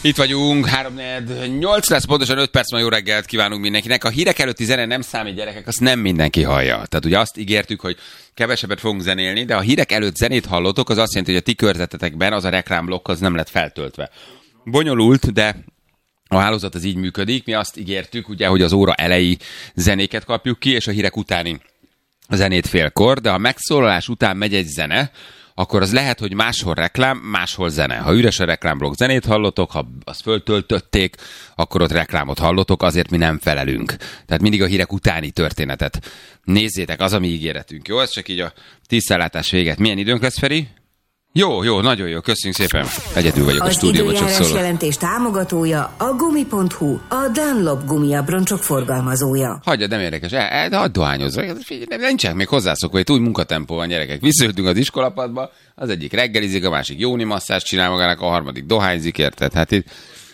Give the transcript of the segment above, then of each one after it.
Itt vagyunk, 3-8 lesz, pontosan 5 perc, ma jó reggelt kívánunk mindenkinek. A hírek előtti zene nem számít, gyerekek, azt nem mindenki hallja. Tehát ugye azt ígértük, hogy kevesebbet fogunk zenélni, de a hírek előtt zenét hallotok, az azt jelenti, hogy a ti körzetetekben az a reklámblokk az nem lett feltöltve. Bonyolult, de a hálózat az így működik. Mi azt ígértük, ugye, hogy az óra elejé zenéket kapjuk ki, és a hírek utáni zenét félkor, de a megszólalás után megy egy zene, akkor az lehet, hogy máshol reklám, máshol zene. Ha üres a reklámblokk, zenét hallotok, ha azt föltöltötték, akkor ott reklámot hallotok, azért mi nem felelünk. Tehát mindig a hírek utáni történetet nézzétek, az a mi ígéretünk. Jó, ez csak így a tisztellátás véget. Milyen időnk lesz, Feri? Jó, nagyon jó, köszönjük szépen. Egyedül vagyok a stúdióban, csak szólok. Az időjárás jelentés támogatója a Gumi.hu, a Dunlop gumiabroncsok forgalmazója. Hagyjad, nem érdekes, de hagyd dohányozzak. Nincsenek még hozzászokva, hogy úgy munkatempó van, gyerekek. Visszajöttünk az iskolapadba, az egyik reggelizik, a másik jóni masszást csinál magának, a harmadik dohányzik, érted? Hát itt...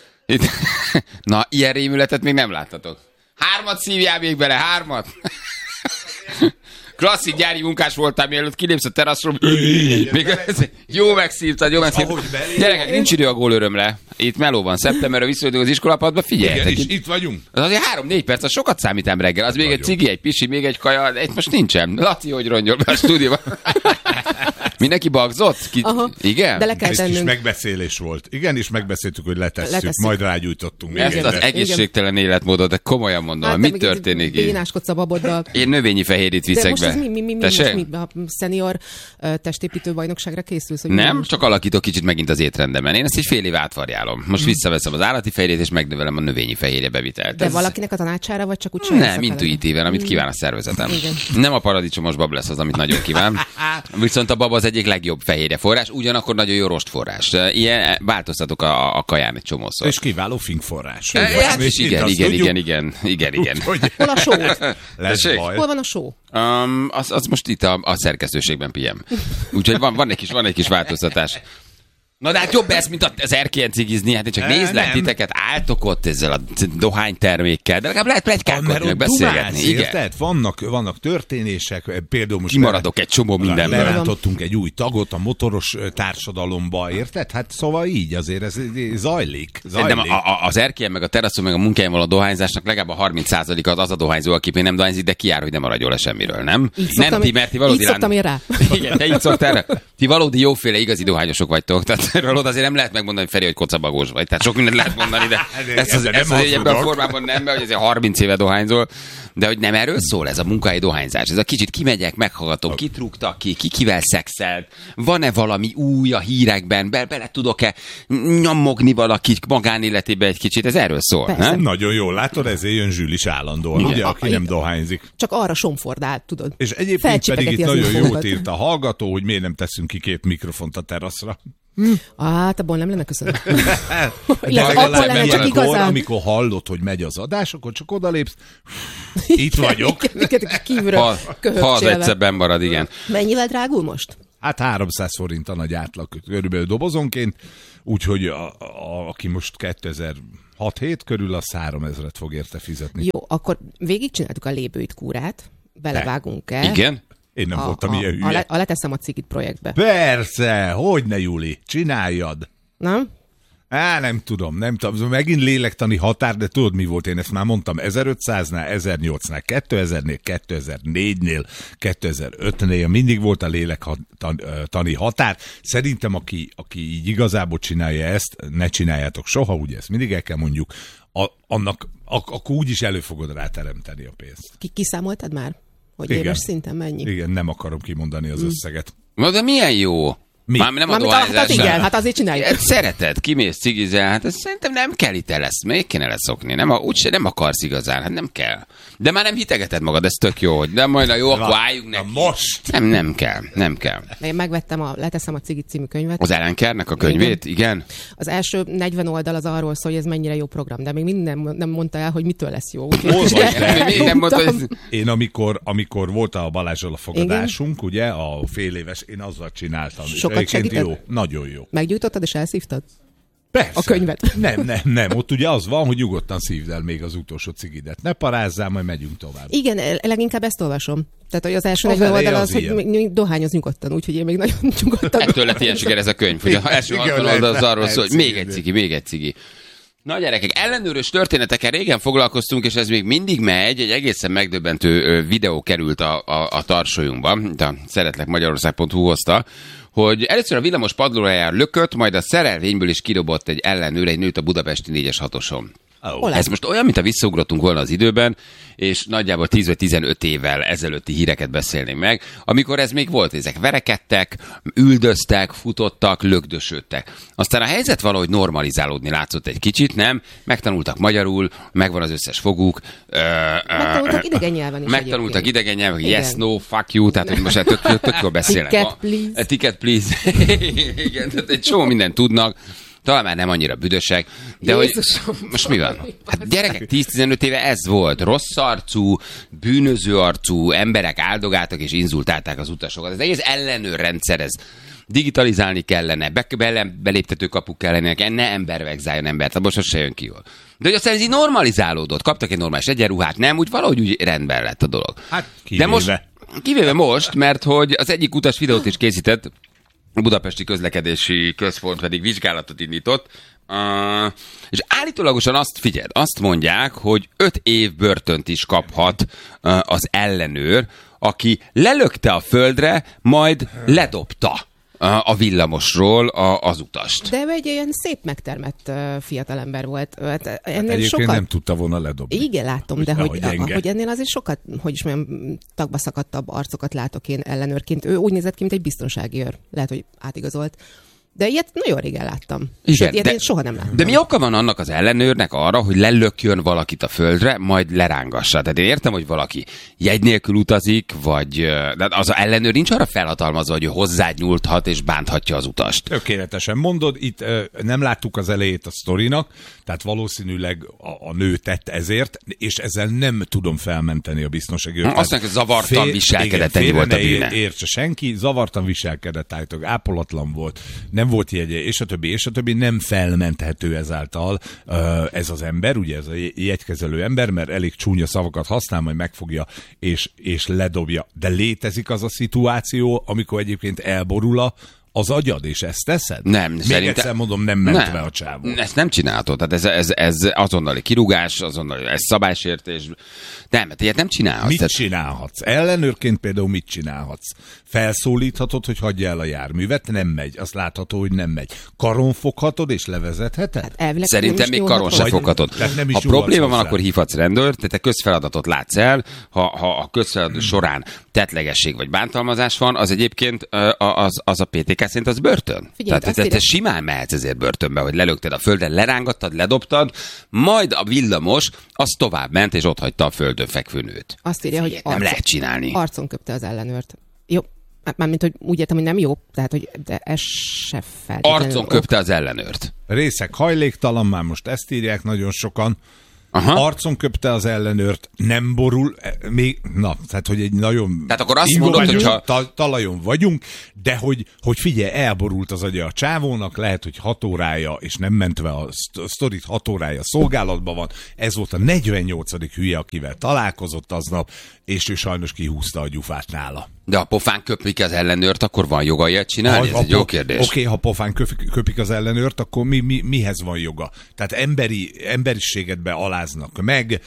Na, ilyen rémületet még nem láttatok. 3 szívjál még bele, 3. Klasszik gyári munkás voltál, mielőtt kilépsz a teraszról. Jó megszívtad. Gyerekek, nincs idő a gólörömre. Itt meló van, szeptemberre visszajöttünk az iskolapadba, figyeljetek. Igen, és itt vagyunk. Az azért 3-4 perc, az sokat számítám reggel. Az még egy cigi, egy pisi, még egy kaja, itt most nincsen. Laci, hogy rongyol be a stúdióban. Mindenki bagzott? Igen? De le kell tennünk. Kis megbeszélés volt. Igen, és megbeszéltük, hogy letesszük, majd rágyújtottunk. Ezt az egészségtelen életmódot, de komolyan mondom, hát, mit történik így? Bénáskodsz a baboddal. Én növényi fehérjét viszek be. Most mi a szenior testépítő bajnokságra készülsz? Nem, csak alakítok kicsit megint az étrendemben. Én ezt egy fél év átvarjálom. Most visszaveszem az állati fehérjét, és megnövelem a növényi fehérje bevitelt. De valakinek a tanácsára, vagy csak úgy nem, intuitíven, amit kíván a szervezetem. Nem a paradicsomos bab lesz az, amit nagyon kíván. Viszont a bab az egyik legjobb fehérjeforrás, ugyanakkor nagyon jó rostforrás. Ilyen változtatok a kaján egy csomószor. És kiváló finkforrás. Igen. Hol a só? Hol van a só? Az most itt a szerkesztőségben pijem. Úgyhogy van egy kis változtatás. Na de hát jobb ez, mint az erkélyen cigizni. Hát én csak nézlek titeket, álltok ott ezzel a dohánytermékkel, de legalább lehet pletykálkodni, meg beszélgetni. Érted? Vannak történések, például most... Kimaradok egy csomó mindenből. Lerántottunk egy új tagot a motoros társadalomba, érted? Hát szóval így azért ez zajlik. De az erkélyen, meg a teraszon, meg a munkáján való dohányzásnak legalább a 30% az a dohányzó, aki még nem dohányzik, de kiár, hogy nem maradjon le semmiről, nem? Nem ti, mert ti valódi... Így szoktam én rá. Igen, te így szoktál. Ti valódi jóféle igazi dohányosok vagytok. Tehát erről azért nem lehet megmondani, hogy Feri, hogy kocabagós vagy. Tehát sok mindent lehet mondani, de ezt az ebben a formában nem, mert hogy azért 30 éve dohányzol. De hogy nem erről szól ez a munkahelyi dohányzás. Ez a kicsit kimegyek, meghallgatom, kit rúgtak ki, kivel szexelt, van-e valami új a hírekben, bele tudok-e nyomogni valaki magánéletébe egy kicsit, ez erről szól, nem? Nagyon jól látod, ezért jön Zsül is állandóan, ugye, aki nem dohányzik. Csak arra somfordál, tudod. És egyébként pedig itt nagyon jót írt a hallgató, hogy miért nem teszünk ki 2 mikrofont a teraszra. Hát abból nem lenne köszönöm. Amikor hallod, hogy megy az adás, akkor csak odalépsz. Itt vagyok. Ha az egyszer benn marad, igen. Mennyivel drágul most? Hát 300 forint a nagy átlag körülbelül dobozonként, úgyhogy aki most 2006-7 körül, az 3000-et fog érte fizetni. Jó, akkor végigcsináltuk a lébőit kúrát, belevágunk-e? Igen. Én nem voltam ilyen hülye. A leteszem a cigit projektbe. Persze, hogyne, Juli, csináljad. Nem? Nem tudom. Megint lélektani határ, de tudod mi volt? Én ezt már mondtam 1500-nál, 1008-nál, 2000-nél, 2004-nél, 2005-nél, mindig volt a lélektani határ. Szerintem, aki így igazából csinálja ezt, ne csináljátok soha, ugye ezt mindig el kell mondjuk, akkor úgyis elő fogod ráteremteni a pénzt. Kiszámoltad már? Hogy éves szinten mennyi? Igen, nem akarom kimondani az összeget. Na de milyen jó? Már nem a dohányzás. Igen, hát azért csináljuk. Szereted, kimész cigizel, hát ez szerintem nem kell itt még kéne leszokni. Úgyse nem akarsz igazán, hát nem kell. De már nem hitegeted magad, ez tök jó, hogy de majd jó, akkor álljunk neki. Most! Nem kell. Én megvettem leteszem a cigit című könyvet. Az Ellen Kerrnek a könyvét, igen? Az első 40 oldal az arról szól, hogy ez mennyire jó program, de még minden nem mondta el, hogy mitől lesz jó. Én amikor volt a Balázsral a fogadásunk, ugye, a fél éves, én azzal csináltam. Sokat segített? Jó, nagyon jó. Meggyújtottad és elszívtad? Persze. A könyvet. Nem. Ott ugye az van, hogy nyugodtan szívd el még az utolsó cigidet. Ne parázzál, majd megyünk tovább. Igen, leginkább ezt olvasom. Tehát, hogy az első 40 oldal az, hogy dohányoz nyugodtan, úgyhogy én még nagyon nyugodtan. Ettől lett ilyen siker ez a könyv, hogy az első 60 oldal az arról szól, hogy még egy cigi. Na gyerekek, ellenőrös történetekkel régen foglalkoztunk, és ez még mindig megy, egy egészen megdöbbentő videó került a tarsolyunkba, a szeretlekmagyarország.hu hozta, hogy először a villamos padlójára lökött, majd a szerelvényből is kirobott egy ellenőr, egy nőt a budapesti 4-es 6-oson. Oh. Ez most olyan, mintha visszaugrottunk volna az időben, és nagyjából 10 vagy 15 évvel ezelőtti híreket beszélnénk meg, amikor ez még volt, ezek verekedtek, üldöztek, futottak, lökdösödtek. Aztán a helyzet valahogy normalizálódni látszott egy kicsit, nem? Megtanultak magyarul, megvan az összes foguk. Megtanultak idegen nyelven is. Megtanultak idegen nyelven, yes, no, fuck you, tehát hogy most tök jól beszélnek. Ticket, please. Ticket, please. Igen, tehát egy csomó mindent tudnak. Talán már nem annyira büdösek, de Jézusom, hogy most mi van? Hát gyerekek, 10-15 éve ez volt. Rossz arcú, bűnöző arcú emberek áldogáltak és inzultálták az utasokat. Ez egész ellenőrrendszer, ez digitalizálni kellene, beléptető kapuk kellene, ne ember vegzáljon embert, most se jön ki jól. De hogy aztán ez így normalizálódott, kaptak egy normális egyenruhát, nem? Úgy valahogy úgy rendben lett a dolog. Hát kivéve. Kivéve most, mert hogy az egyik utas videót is készített, a Budapesti Közlekedési Központ pedig vizsgálatot indított, és állítólagosan azt mondják, hogy 5 év börtönt is kaphat az ellenőr, aki lelökte a földre, majd ledobta a villamosról az utast. De egy ilyen szép megtermett fiatalember volt. Hát Egyébként sokat... nem tudta volna ledobni. Igen, látom, de hogy ennél azért sokat, hogy is mondjam, tagba szakadtabb arcokat látok én ellenőrként. Ő úgy nézett ki, mint egy biztonsági őr. Lehet, hogy átigazolt. De ilyet nagyon régen láttam. Igen, sőt, ilyet én soha nem láttam. De mi oka van annak az ellenőrnek arra, hogy lelökjön valakit a földre, majd lerángassa? Tehát én értem, hogy valaki jegy nélkül utazik, vagy de az ellenőr nincs arra felhatalmazva, hogy ő hozzád nyúlthat és bánthatja az utast. Tökéletesen mondod, itt nem láttuk az elejét a sztorinak, tehát valószínűleg a nő tett ezért, és ezzel nem tudom felmenteni a biztonsági őrt. Azt mondja, hogy zavartan viselkedett, ennyi volt a bűne. Értse senki, zavartan viselkedett, állítólag ápolatlan volt, nem volt jegye, és a többi, nem felmenthető ezáltal ez az ember, ugye ez a jegykezelő ember, mert elég csúnya szavakat használ, majd megfogja és ledobja. De létezik az a szituáció, amikor egyébként elborul az agyad, és ezt teszed? Nem, még szerintem... egyszer mondom, nem ment be a csávó. Ezt nem csinálhatod, tehát ez azonnali kirúgás, azonnali ez szabálysértés. Nem, ilyet nem csinálhatsz. Mit csinálhatsz? Ellenőrként például mit csinálhatsz? Felszólíthatod, hogy hagyja el a járművet, nem megy. Azt látható, hogy nem megy. Karon foghatod és levezetheted? Hát szerintem még karon sem foghatod. Ha probléma van, akkor hívhatsz rendőrt, tehát te közfeladatot látsz el, ha a közfeladat során tettlegesség vagy bántalmazás van, az egyébként az a PTK szerint az börtön. Figyelj, tehát te simán mehetsz ezért börtönbe, hogy lelökted a földre, lerángattad, ledobtad, majd a villamos az tovább ment, és ott hagyta a földön fekvő nőt. Azt írja, hogy nem lehet csinálni. Arcon köpte az ellenőrt. Jó, mármint, hogy úgy értem, hogy nem jó, tehát, hogy de ez se feltétlenül. Arcon köpte az ellenőrt. Részek hajléktalan, már most ezt írják nagyon sokan. Aha. Arcon köpte az ellenőrt, nem borul, még, tehát hogy egy nagyon... Tehát akkor azt mondod, hogyha... Talajon vagyunk, de hogy figyelj, elborult az agya a csávónak, lehet, hogy 6 órája, és nem mentve a sztorit 6 órája szolgálatban van, ez volt a 48. hülye, akivel találkozott aznap, és ő sajnos kihúzta a gyufát nála. De ha pofán köpik az ellenőrt, akkor van joga ilyet csinálni? Ez egy jó kérdés. Oké, ha pofán köpik az ellenőrt, akkor mihez van joga? Tehát emberiségedbe aláznak meg,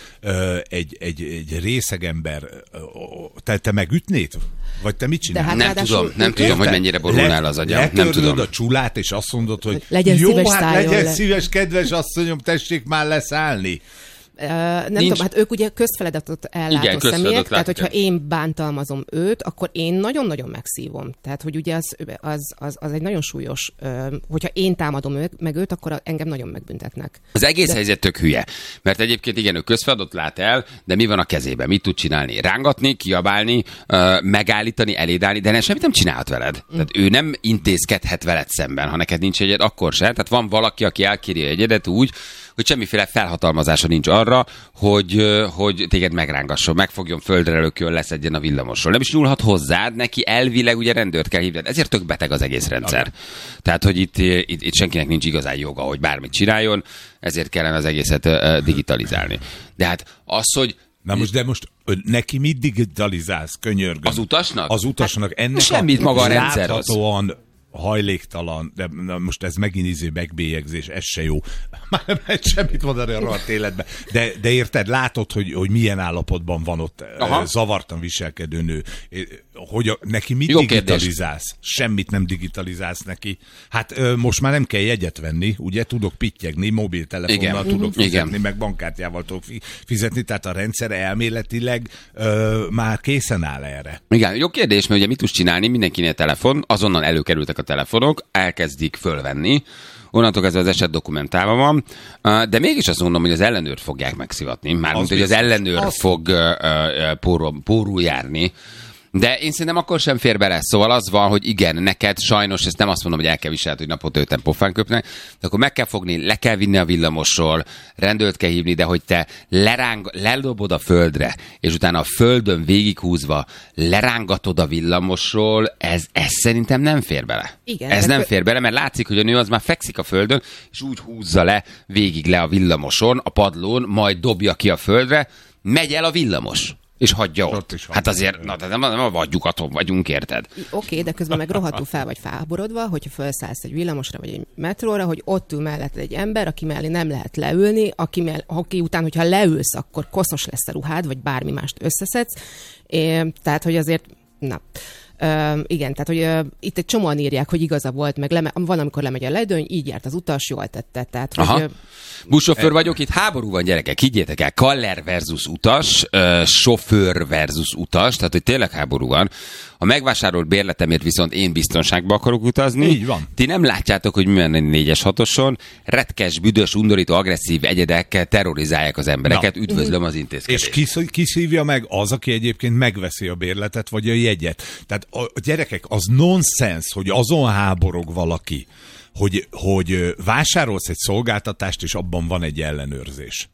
egy részeg ember, te megütnéd? Vagy te mit csinálsz? Hát nem tudom, hogy mennyire borulnál az agyam. Nem tudom. A csulát, és azt mondod, hogy legyen jó, szíves, legyen szíves, kedves asszonyom, tessék már leszállni. Nem tudom, hát ők ugye közfeladatot ellátó személyek, tehát hogyha én bántalmazom őt, akkor én nagyon-nagyon megszívom. Tehát, hogy ugye az egy nagyon súlyos, hogyha én támadom meg őt, akkor engem nagyon megbüntetnek. Az egész helyzet tök hülye, mert egyébként igen, ő közfeladatot lát el, de mi van a kezében? Mit tud csinálni? Rángatni, kiabálni, megállítani, elédálni, de semmit nem csinálhat veled. Tehát ő nem intézkedhet veled szemben, ha neked nincs jegyed, akkor sem. Tehát van valaki, aki elkéri a jegyedet úgy, hogy semmiféle felhatalmazása nincs arra, hogy téged megrángasson, megfogjon, földre lökjön, leszedjen a villamosról. Nem is nyúlhat hozzád, neki elvileg ugye rendőrt kell hívni. Ezért tök beteg az egész rendszer. Tehát, hogy itt senkinek nincs igazán joga, hogy bármit csináljon, ezért kellene az egészet digitalizálni. De hát az, hogy de most neki mit digitalizálsz, könyörgöm? Az utasnak? Az utasnak ennek semmit maga a rendszer láthatóan hajléktalan, de most ez megint megbélyegzés, ez se jó. Már nem lehet semmit mondani a rohadt életben. De érted, látod, hogy milyen állapotban van ott zavartan viselkedő nő. Hogy neki mit digitalizálsz? Semmit nem digitalizálsz neki. Hát most már nem kell jegyet venni, ugye? Tudok pittyegni, mobiltelefonnal tudok fizetni, meg bankkártyával tudok fizetni, tehát a rendszer elméletileg már készen áll erre. Igen, jó kérdés, mert ugye mit tudsz csinálni? Mindenkinél telefon, azonnal előkerültek a telefonok, elkezdik fölvenni, onnantól kezdve az eset dokumentálva van, de mégis azt mondom, hogy az ellenőrt fogják megszivatni, mármint, hogy az ellenőr fog pórul járni. De én szerintem akkor sem fér bele. Szóval az van, hogy igen, neked sajnos, ezt nem azt mondom, hogy el kell viselni, hogy naponta 5 pofán köpnek, de akkor meg kell fogni, le kell vinni a villamosról, rendőrt kell hívni, de hogy te ledobod a földre, és utána a földön végighúzva lerángatod a villamosról, ez szerintem nem fér bele. Igen, ez nem fér bele, mert látszik, hogy a nő az már fekszik a földön, és úgy húzza végig le a villamoson, a padlón, majd dobja ki a földre, megy el a villamos. És hagyja ott. Hát azért, nem a vadjukaton vagyunk, érted? Oké, de közben meg rohadtul fel vagy felháborodva, hogyha felszállsz egy villamosra vagy egy metróra, hogy ott ül mellett egy ember, aki mellé nem lehet leülni, aki után, hogyha leülsz, akkor koszos lesz a ruhád, vagy bármi mást összeszedsz. Tehát, hogy azért, igen, tehát, hogy itt egy csomóan írják, hogy igaza volt, meg van, amikor lemegy a ledőny, így járt az utas, jól tette. Tehát, hogy, buszsofőr vagyok, itt háború van, gyerekek, higgyétek el, Kaller versus utas, sofőr versus utas, tehát, hogy tényleg háború van. A megvásárolt bérletemért viszont én biztonságba akarok utazni. Így van. Ti nem látjátok, hogy mi van egy 4-es 6-oson. Retkes, büdös, undorító, agresszív egyedek terrorizálják az embereket. Üdvözlöm az intézkedést. És ki szívja meg? Az, aki egyébként megveszi a bérletet, vagy a jegyet. Tehát a gyerekek, az nonsens, hogy azon háborog valaki, hogy vásárolsz egy szolgáltatást, és abban van egy ellenőrzés.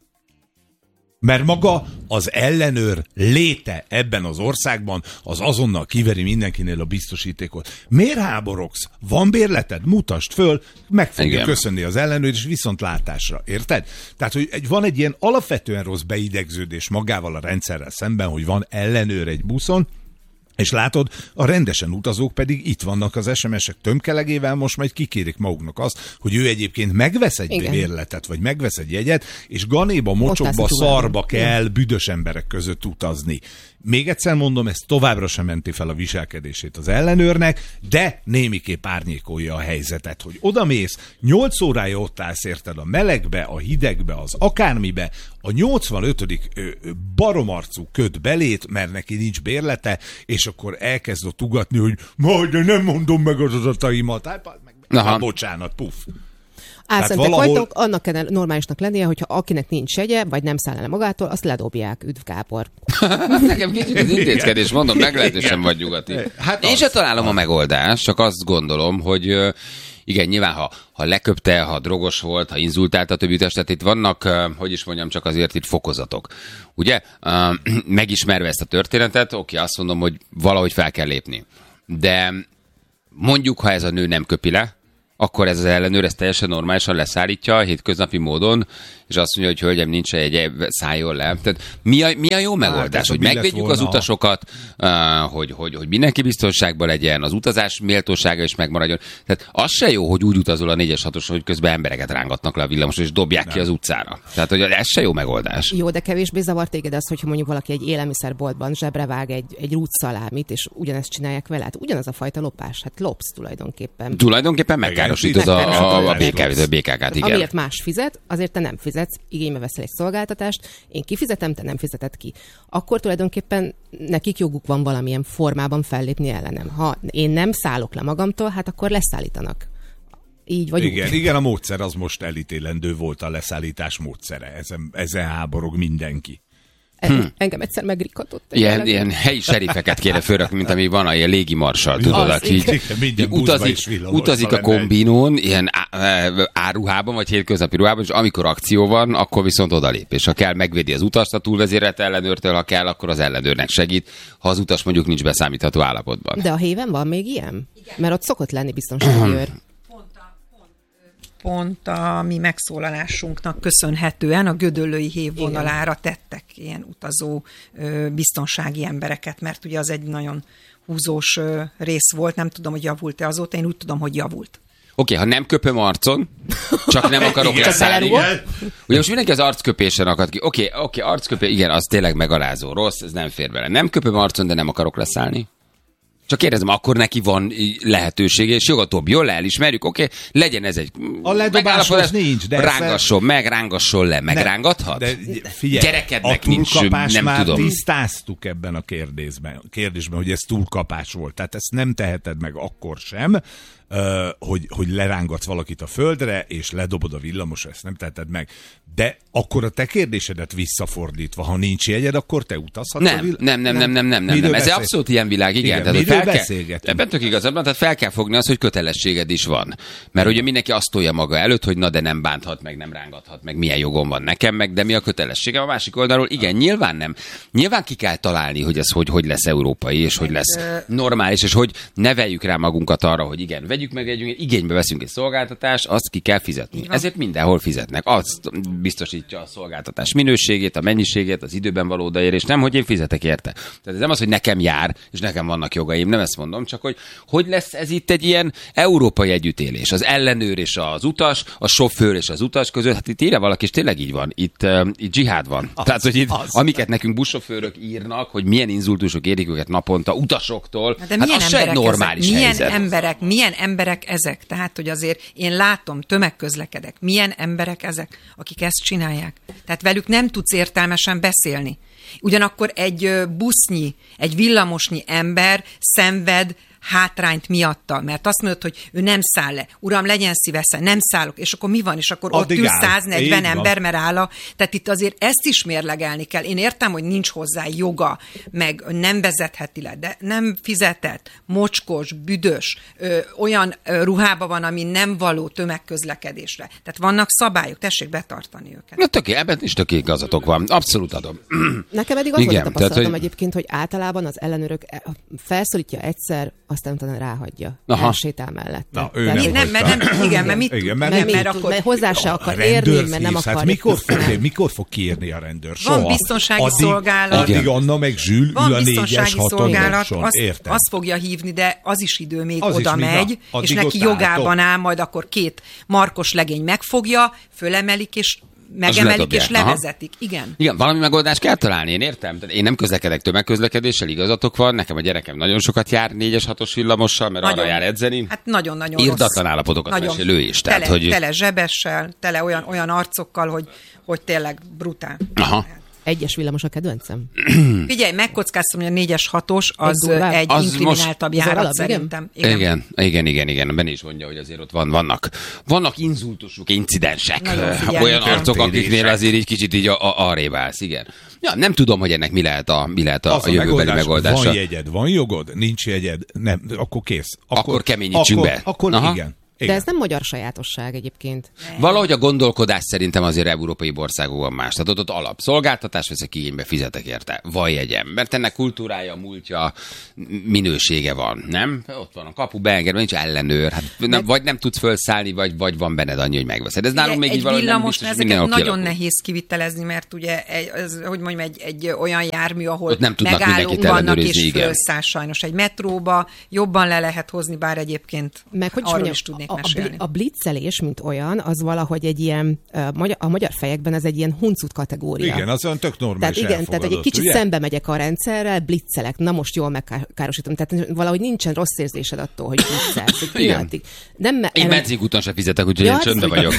Mert maga az ellenőr léte ebben az országban az azonnal kiveri mindenkinél a biztosítékot. Miért háborogsz? Van bérleted? Mutasd föl, meg fogja köszönni az ellenőr, és viszontlátásra. Érted? Tehát, hogy van egy ilyen alapvetően rossz beidegződés magával a rendszerrel szemben, hogy van ellenőr egy buszon, és látod, a rendesen utazók pedig itt vannak az SMS-ek tömkelegével, most majd kikérik maguknak azt, hogy ő egyébként megvesz egy bérletet, vagy megvesz egy jegyet, és ganéba, mocsokba, szarba kell büdös emberek között utazni. Még egyszer mondom, ez továbbra sem menti fel a viselkedését az ellenőrnek, de némiképp árnyékolja a helyzetet, hogy odamész, 8 órája ott állsz, érted, a melegbe, a hidegbe, az akármibe, a 85. baromarcú köt belét, mert neki nincs bérlete, és akkor elkezd ott ugatni, hogy majd nem mondom meg az adataimat. Hát, bocsánat, puff. Álszentek vagytok, annak kell normálisnak lennie, hogyha akinek nincs jegye, vagy nem száll el magától, azt ledobják. Üdv Gábor. Nekem kicsit az intézkedés, mondom, meglehetősen vagy nyugati. Hát én sem találom a megoldást, csak azt gondolom, hogy igen, nyilván, ha leköpte, ha drogos volt, ha inzultálta a többi utas, tehát itt vannak, hogy is mondjam, csak azért itt fokozatok. Ugye? Megismerve ezt a történetet, azt mondom, hogy valahogy fel kell lépni. De mondjuk, ha ez a nő nem köpi le, akkor ez az ellenőr ezt teljesen normálisan leszállítja hétköznapi módon, és azt mondja, hogy hölgyem, nincs egy, szálljon le. Tehát mi a jó megoldás? Hogy megvédjük az utasokat, hogy mindenki biztonságban legyen, az utazás méltósága is megmaradjon. Tehát az se jó, hogy úgy utazol a 4-es 6-os, hogy közben embereket rángatnak le a villamosról, és dobják ki az utcára. Tehát, hogy ez se jó megoldás. Jó, de kevésbé zavar téged az, hogyha mondjuk valaki egy élelmiszerboltban zsebre vág egy rútszalámit, és ugyanezt csinálják vele. Hát ugyanaz a fajta lopás. Hát lopsz tulajdonképpen. Tulajdonképpen megkárosítod a BKK-t, igen. Amiért más fizet, azért te nem fizetsz, igénybe veszel egy szolgáltatást, én kifizetem, te nem fizeted ki. Akkor tulajdonképpen nekik joguk van valamilyen formában fellépni ellenem. Ha én nem szállok le magamtól, hát akkor leszállítanak. Így vagy úgy. Igen, a módszer az most elítélendő volt, a leszállítás módszere. Ezen háborog mindenki. Engem egyszer megrikatott. Ilyen helyi serifeket kéne fölrakni, mint ami van a ilyen légimarsal, tudod, aki utazik a kombinón, ilyen áruhában, vagy hétköznapi ruhában, és amikor akció van, akkor viszont odalép. És ha kell, megvédi az utast a túlvezérelt ellenőrtől, ha kell, akkor az ellenőrnek segít, ha az utas mondjuk nincs beszámítható állapotban. De a héven van még ilyen? Mert ott szokott lenni biztonsági őr. Pont a mi megszólalásunknak köszönhetően a Gödöllői hév vonalára tettek ilyen utazó biztonsági embereket, mert ugye az egy nagyon húzós rész volt, nem tudom, hogy javult-e azóta, én úgy tudom, hogy javult. Oké, ha nem köpöm arcon, csak nem akarok leszállni. Ugye most mindenki az arcköpésen akad ki. Oké, arcköpés, igen, az tényleg megalázó, rossz, ez nem fér bele. Nem köpöm arcon, de nem akarok leszállni. Csak kérdezem, akkor neki van lehetősége, és jogatóbb, jól elismerjük, oké, legyen ez egy a ledobáshoz nincs, de rángasson le, megrángathat? De figyelj, gyerekednek nincs, nem már tudom. Tisztáztuk ebben a kérdésben, hogy ez túlkapás volt. Tehát ezt nem teheted meg akkor sem, hogy lerángatsz valakit a földre, és ledobod a villamosra, ezt nem teheted meg. De akkor a te kérdésedet visszafordítva, ha nincs jegyed, akkor te utazhatsz a Nem. Ez abszolút ilyen világ, igen. Miről beszélgetünk? Ebben tök igazabban, tehát fel kell fogni azt, hogy kötelességed is van. Mert ugye mindenki azt tolja maga előtt, hogy na de nem bánthat meg, nem rángathat meg, milyen jogom van nekem meg, de mi a kötelességem a másik oldalról? Igen, nyilván nem. Nyilván ki kell találni, hogy ez hogy lesz európai, és hogy lesz normális, és hogy neveljük rá magunkat arra, hogy igen, vegyük meg igénybe veszünk egy szolgáltatást, azt ki kell fizetni. Ezért mindenhol fizetnek. Azt biztosítja a szolgáltatás minőségét, a mennyiségét, az időben való odaérést, nem, hogy én fizetek érte. Tehát ez nem az, hogy nekem jár, és nekem vannak jogaim, nem ezt mondom, csak hogy lesz ez itt egy ilyen európai együttélés. Az ellenőr és az utas, a sofőr és az utas között, hát itt írja valaki, és tényleg így van, itt dzsihád van. Tehát, hogy itt, amiket nekünk buszsofőrök írnak, hogy milyen inzultusok érik őket naponta utasoktól, de hát az se normális helyzet. Milyen emberek ezek? Tehát, hogy azért én látom, tömegközlekedek. Milyen emberek ezek, akik ezt csinálják? Tehát velük nem tudsz értelmesen beszélni. Ugyanakkor egy busznyi, egy villamosnyi ember szenved hátrányt miatta, mert azt mondod, hogy ő nem száll le. Uram, legyen szívesen, nem szállok. És akkor mi van? És akkor addig ott ül 140 ember, mert áll. Tehát itt azért ezt is mérlegelni kell. Én értem, hogy nincs hozzá joga, meg nem vezetheti le, de nem fizetett, mocskos, büdös, olyan ruhában van, ami nem való tömegközlekedésre. Tehát vannak szabályok, tessék betartani őket. Na ebben is tök igazatok van. Abszolút adom. Nekem eddig az volt a tapasztalatom egyébként, hogy általában az ellenőrök felszólítja egyszer, aztán utána ráhagyja. Elsétál mellett. Na, ő mert akkor hozzá se akar érni, mert nem akar. Hát mikor fog kiérni a rendőr? Soha. Van biztonsági szolgálat. Addig Anna meg Zsül ül a 4-es 6-on. Azt fogja hívni, de az is idő még oda megy, és neki jogában áll, majd akkor 2 markos legény megfogja, fölemelik, és megemelik és levezetik. Igen, valami megoldást kell találni, én értem. Én nem közlekedek tömegközlekedéssel, igazatok van. Nekem a gyerekem nagyon sokat jár 4-es 6-os villamossal, mert arra jár edzeni. Hát nagyon-nagyon irdatlan állapotokat mesél ő is. Tele zsebessel, tele olyan arcokkal, hogy tényleg brutál. Egyes villamos a kedvencem. Figyelj, megkockáztam, hogy a 4-es 6-os az egy inkrimináltabb járat szerintem. Igen. Benne is mondja, hogy azért ott vannak inzultusok, incidensek. Olyan arcok, akiknél azért így kicsit így arrébb állsz, igen. Ja, nem tudom, hogy ennek mi lehet a jövőbeli megoldása. Van jegyed, van jogod, nincs jegyed, nem, akkor kész. Akkor keményítsünk be. Akkor igen. De ez nem magyar sajátosság egyébként. Valahogy a gondolkodás szerintem azért európai országokban más. Tehát ott alapszolgáltatás, veszek igénybe, fizetek érte. Van jegyem. Mert ennek kultúrája, múltja, minősége van, nem? Ott van a kapu, beengedve, nincs ellenőr. Hát, vagy nem tudsz felszállni, vagy van benned annyi, hogy megveszed. Ez nálunk még így valahogy nem biztos, hogy ezeket nagyon nehéz kivitelezni, mert ugye egy olyan jármű, ahol megállók vannak és felszáll sajnos. Egy metróba jobban le lehet hozni, bár egyébként arról is tudnék. A blitzelés, mint olyan, az valahogy egy ilyen, a magyar fejekben ez egy ilyen huncut kategória. Igen, az olyan tök normális. Tehát egy kicsit szembe megyek a rendszerrel, blitzelek, na most jól megkárosítom. Tehát valahogy nincsen rossz érzésed attól, hogy blitzelsz. Én benzinkúton sem fizetek, úgyhogy én csöndben vagyok.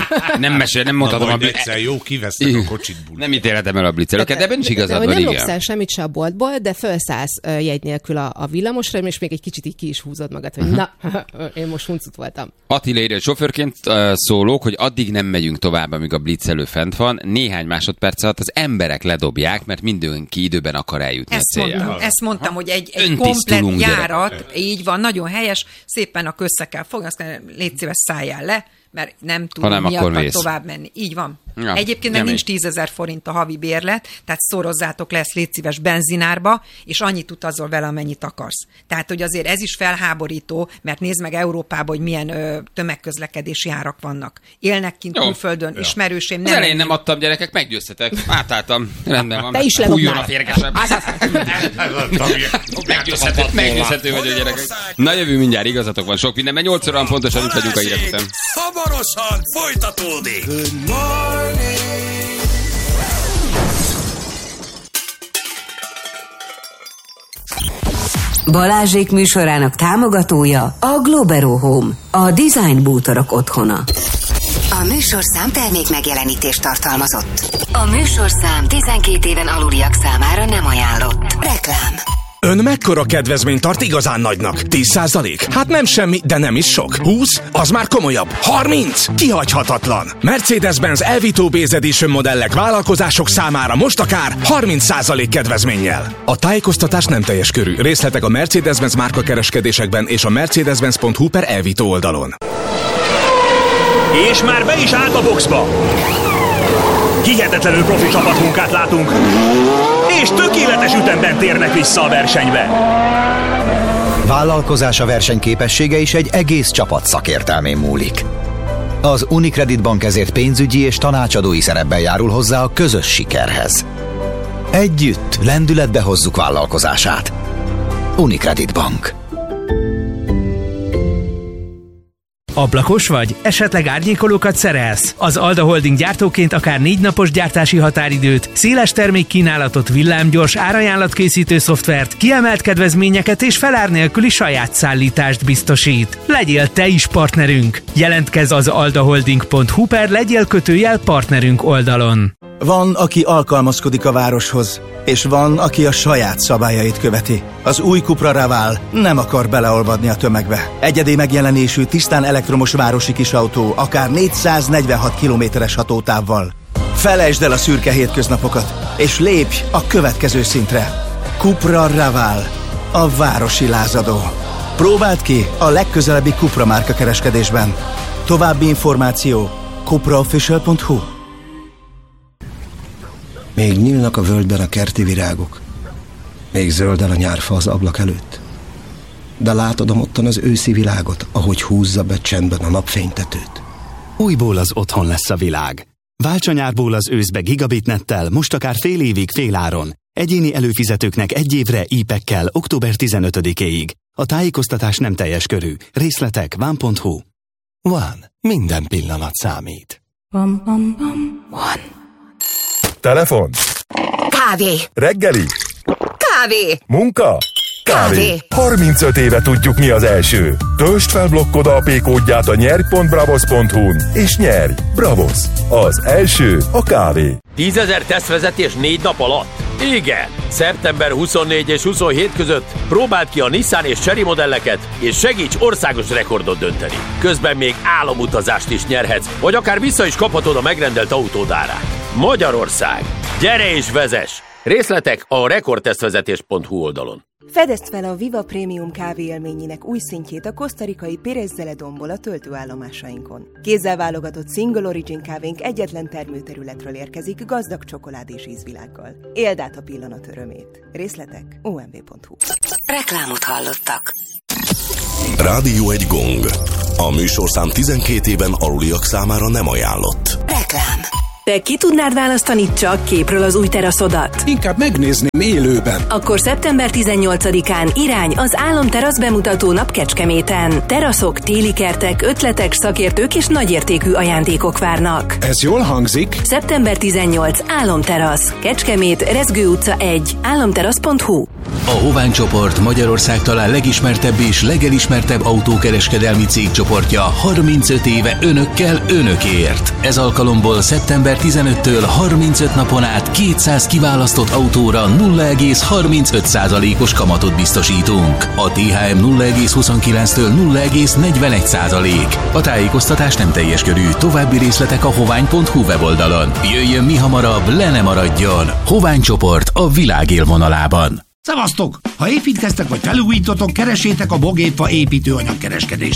Nem mondhatom a blitzel, jó, kivesztek a kocsit. Nem ítélhetem el a blitzelőket, de ebben is igazad van, igen. Nem lopsz el semmit se a boltból, de felszállsz jegy nélkül a villamosra, és még egy kicsit így ki is húzod magad, hogy na, én most huncut voltam. Attila írja, hogy sofőrként szólok, hogy addig nem megyünk tovább, amíg a blitzelő fent van. Néhány másodperc alatt az emberek ledobják, mert mindenki időben akar eljutni a céljára. Ezt mondtam, hogy egy komplett járat, így van, nagyon helyes, szépen a össze kell fogni, azt kell, légy szíves, szálljál le, mert nem tudom miatt tovább menni. Így van. Ja, egyébként meg nincs 10 000 forint a havi bérlet, tehát szorozzátok le, légy szíves benzinárba, és annyit utazol vele, amennyit akarsz. Tehát, hogy azért ez is felháborító, mert nézd meg Európában, hogy milyen tömegközlekedési árak vannak. Élnek kint külföldön, ismerőseim. Az elején nem adtam, gyerekek, meggyőztetek. Átálltam, rendben van. Te is fújjon a férgesebb. Meggyőzhető vagy a gyerekek. Na, jövő mindjárt, igazatok van sok mindenben. 8 óra pontosan itt vagyunk a hírek után. Hamarosan folytatódik. Balázsék műsorának támogatója a Globero Home, a design bútorok otthona. A műsorszám termék megjelenítést tartalmazott. A műsorszám 12 éven aluliak számára nem ajánlott. Reklám. Ön mekkora kedvezményt tart igazán nagynak? 10%? Hát nem semmi, de nem is sok. 20? Az már komolyabb. 30? Kihagyhatatlan. Mercedes-Benz Elvito Base Edition modellek vállalkozások számára most akár 30% kedvezménnyel. A tájékoztatás nem teljes körű. Részletek a Mercedes-Benz márkakereskedésekben és a mercedes-benz.hu/Elvito oldalon. És már be is állt a boxba. Hihetetlenül profi csapatmunkát látunk, és tökéletes ütemben térnek vissza a versenybe. Vállalkozása versenyképessége is egy egész csapat szakértelmén múlik. Az Unicredit Bank ezért pénzügyi és tanácsadói szerepben járul hozzá a közös sikerhez. Együtt lendületbe hozzuk vállalkozását. Unicredit Bank. Ablakos vagy? Esetleg árnyékolókat szerelsz? Az Alda Holding gyártóként akár 4 napos gyártási határidőt, széles termékkínálatot, villámgyors árajánlatkészítő szoftvert, kiemelt kedvezményeket és felár nélküli saját szállítást biztosít. Legyél te is partnerünk! Jelentkezz az aldaholding.hu/legyél-partnerünk oldalon. Van, aki alkalmazkodik a városhoz, és van, aki a saját szabályait követi. Az új Cupra Raval nem akar beleolvadni a tömegbe. Egyedi megjelenésű, tisztán elektromos városi kisautó, akár 446 kilométeres hatótávval. Felejtsd el a szürke hétköznapokat, és lépj a következő szintre. Cupra Raval, a városi lázadó. Próbáld ki a legközelebbi Cupra márka kereskedésben. További információ cupraofficial.hu. Még nyílnak a völgyben a kerti virágok. Még zöldel a nyárfa az ablak előtt. De látod ottan az őszi világot, ahogy húzza be csendben a napfénytetőt. Újból az otthon lesz a világ. Válts a nyárból az őszbe gigabitnettel, most akár fél évig féláron. Egyéni előfizetőknek 1 évre IP-ekkel október 15-éig. A tájékoztatás nem teljes körű. Részletek van.hu. Van. Minden pillanat számít. Van. Telefon. Kávé. Reggeli. Kávé. Munka. Kávé. 35 éve tudjuk, mi az első. Töltsd fel blokkod AP kódját a nyerj.bravos.hu-n és nyerj! Bravos. Az első a kávé. 10 000 tesztvezetés 4 nap alatt? Igen! Szeptember 24 és 27 között próbáld ki a Nissan és Chery modelleket, és segíts országos rekordot dönteni. Közben még álomutazást is nyerhetsz, vagy akár vissza is kaphatod a megrendelt autód árát. Magyarország! Gyere és vezess! Részletek a rekordtesztvezetés.hu oldalon. Fedezd fel a Viva Prémium kávé élményének új szintjét a kosztarikai Pérez Zeledonból a töltőállomásainkon. Kézzel válogatott Single Origin kávénk egyetlen termőterületről érkezik gazdag csokolád és ízvilággal. Éld át a pillanat örömét. Részletek omv.hu. Reklámot hallottak. Rádió egy gong. A műsorszám 12 éven aluliak számára nem ajánlott. Reklám. Te ki tudnád választani csak képről az új teraszodat? Inkább megnézném élőben. Akkor szeptember 18-án irány az Álomterasz bemutató nap Kecskeméten. Teraszok, téli kertek, ötletek, szakértők és nagyértékű ajándékok várnak. Ez jól hangzik. Szeptember 18. Álomterasz. Kecskemét, Rezgő utca 1. Álomterasz.hu. A Hovány csoport Magyarország talán legismertebb és legelismertebb autókereskedelmi cégcsoportja 35 éve önökkel, önökért. Ez alkalomból szeptember 15-től 35 napon át 200 kiválasztott autóra 0,35%-os kamatot biztosítunk. A THM 0,29-től 0,41%. A tájékoztatás nem teljes körű, további részletek a hovány.hu weboldalon. Jöjjön mi hamarabb, le ne maradjon! Hovány csoport a világ élvonalában. Szevasztok! Ha építkeztek vagy felújítotok, keresétek a Bogépfa építőanyagkereskedést.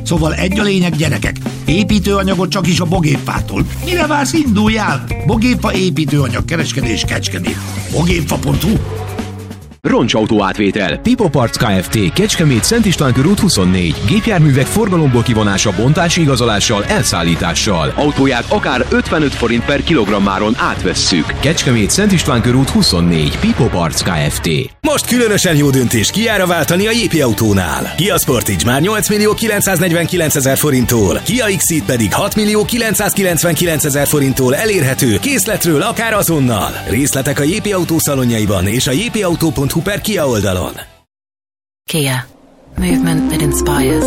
Szóval egy a lényeg, gyerekek. Építőanyagot csak is a Bogépától. Mire vársz, induljál? Bogépa építőanyag kereskedés Kecskemét. Bogépa.hu. Roncsautó átvétel. Pipo Parts Kft. Kecskemét, Szent István körút 24. Gépjárművek forgalomból kivonása, bontási igazolással, elszállítással. Autóját akár 55 forint per kilogrammáron átvesszük. Kecskemét, Szent István körút 24. Pipo Parts Kft. Most különösen jó döntés Kiára váltani a Jépi Autónál. Kia Sportage már 8.949.000 forinttól, Kia X-Ceed pedig 6.999.000 forinttól elérhető készletről akár azonnal. Részletek a Jépi Autó szalonjaiban és a jpauto.hu/Kia oldalon. Kia. Movement that inspires.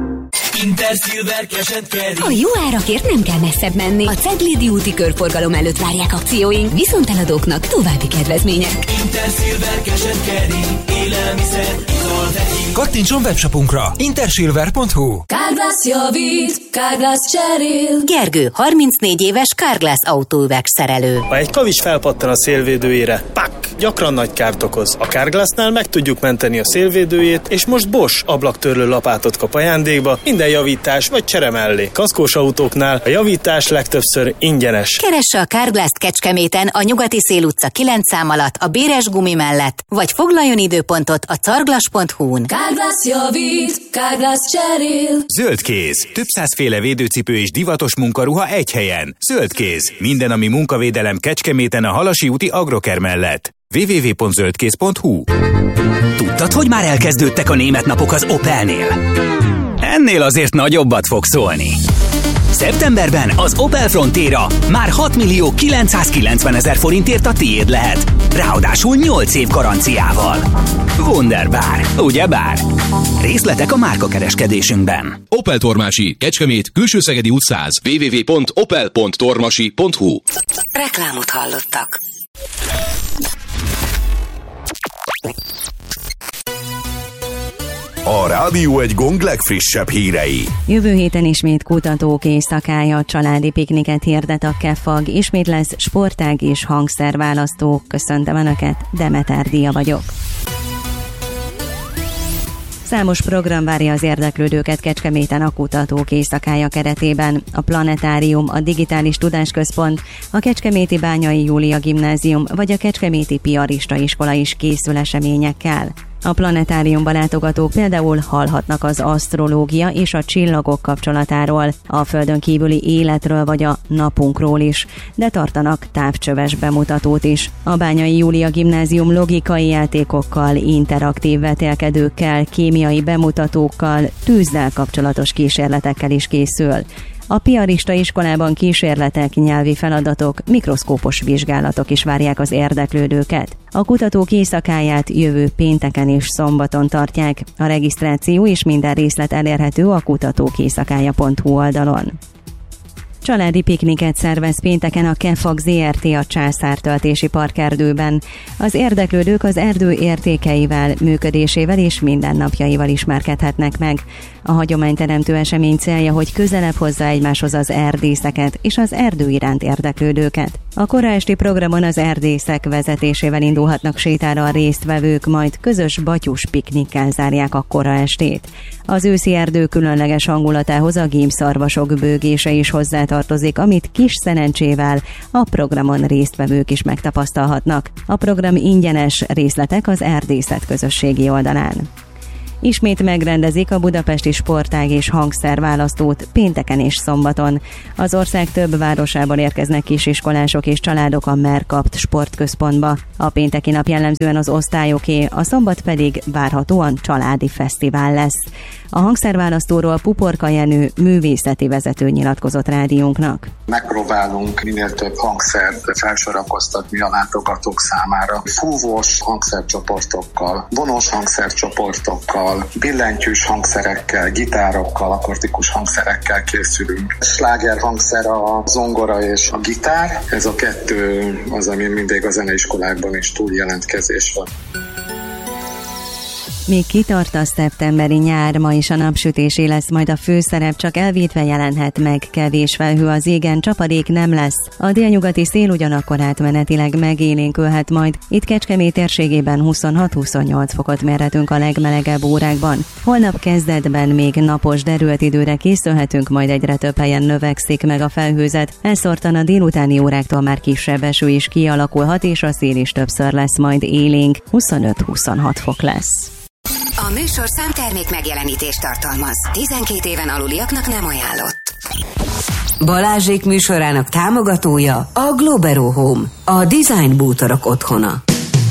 Intersilver Cash & Carry. A jó árakért nem kell messzebb menni. A Ceglédi úti körforgalom előtt várják akcióink, viszont eladóknak további kedvezmények. Intersilver Cash & Carry. Élelmiszer, ital, vegyél. Kattintson webshopunkra intersilver.hu. Carglass javít, Carglass cserél. Gergő, 34 éves Carglass autóüvegszerelő. Ha egy kavics felpattan a szélvédőjére, gyakran nagy kárt okoz. A Carglassnál meg tudjuk menteni a szélvédőjét, és most Bosch ablaktörlő lapátot kap ajándékba, minden javítás vagy csere mellé. Kaszkós autóknál a javítás legtöbbször ingyenes. Keresse a Carglass-t Kecskeméten a Nyugati Szél utca 9 szám alatt a Béres gumi mellett, vagy foglaljon időpontot a carglass.hu-n. Carglass javít, Carglass cserél. Zöldkéz. Több százféle védőcipő és divatos munkaruha egy helyen. Zöldkéz. Minden, ami munkavédelem Kecskeméten a Halasi úti Agroker mellett. www.zöldkéz.hu. Tudtad, hogy már elkezdődtek a német napok az Opelnél? Ennél azért nagyobbat fog szólni. Szeptemberben az Opel Frontera már 6.990.000 forintért a tiéd lehet. Ráadásul 8 év garanciával. Wunderbar, ugyebár? Részletek a márkakereskedésünkben. Opel Tormási, Kecskemét, Külső-Szegedi út 100. www.opel.tormasi.hu. Reklámot hallottak. A Rádió egy Gong legfrissebb hírei. Jövő héten ismét kutatók éjszakája, családi pikniket hirdet a KEFAG, ismét lesz sportág és hangszerválasztó. Köszöntöm Önöket, Demeter Díja vagyok. Számos program várja az érdeklődőket Kecskeméten a kutatók éjszakája keretében. A Planetárium, a Digitális Tudásközpont, a Kecskeméti Bányai Júlia Gimnázium vagy a Kecskeméti Piarista Iskola is készül eseményekkel. A planetáriumban látogatók például hallhatnak az asztrológia és a csillagok kapcsolatáról, a földön kívüli életről vagy a napunkról is, de tartanak távcsöves bemutatót is. A Bányai Júlia Gimnázium logikai játékokkal, interaktív vetélkedőkkel, kémiai bemutatókkal, tűzzel kapcsolatos kísérletekkel is készül. A Piarista Iskolában kísérletek, nyelvi feladatok, mikroszkópos vizsgálatok is várják az érdeklődőket. A kutatók éjszakáját jövő pénteken és szombaton tartják. A regisztráció és minden részlet elérhető a kutatókéjszakája.hu oldalon. Családi pikniket szervez pénteken a KEFAG ZRT a Császártöltési Parkerdőben. Az érdeklődők az erdő értékeivel, működésével és mindennapjaival ismerkedhetnek meg. A hagyományteremtő esemény célja, hogy közelebb hozza egymáshoz az erdészeket és az erdő iránt érdeklődőket. A kora esti programon az erdészek vezetésével indulhatnak sétára a résztvevők, majd közös batyus piknikkel zárják a kora estét. Az őszi erdő különleges hangulatához a gímszarvasok bőgése is hozzátartozik, amit kis szerencsével a programon résztvevők is megtapasztalhatnak. A program ingyenes, részletek az Erdészet közösségi oldalán. Ismét megrendezik a budapesti sportág és hangszerválasztót pénteken és szombaton. Az ország több városában érkeznek kisiskolások és családok a Merkapt sportközpontba. A pénteki nap jellemzően az osztályoké, a szombat pedig várhatóan családi fesztivál lesz. A hangszerválasztóról Puporka Jenő művészeti vezető nyilatkozott rádiónknak. Megpróbálunk minél több hangszert felsorakoztatni a látogatók számára. Fúvós hangszercsoportokkal, vonós hangszercsoportokkal, billentyűs hangszerekkel, gitárokkal, akusztikus hangszerekkel készülünk. Sláger hangszer a zongora és a gitár. Ez a kettő az, ami mindig a zeneiskolákban is túl jelentkezés van. Még kitart a szeptemberi nyár, ma is a napsütésé lesz majd a főszerep, csak elvétve jelenhet meg. Kevés felhő az égen, csapadék nem lesz. A délnyugati szél ugyanakkor átmenetileg megélénkülhet majd. Itt Kecskemét térségében 26-28 fokot mérhetünk a legmelegebb órákban. Holnap kezdetben még napos, derült időre készülhetünk, majd egyre több helyen növekszik meg a felhőzet. Elszórtan a délutáni óráktól már kisebb eső is kialakulhat, és a szél is többször lesz majd élénk. 25-26 fok lesz. A műsorszám termék megjelenítést tartalmaz. 12 éven aluliaknak nem ajánlott. Balázsék műsorának támogatója a Globero Home, a design bútorok otthona.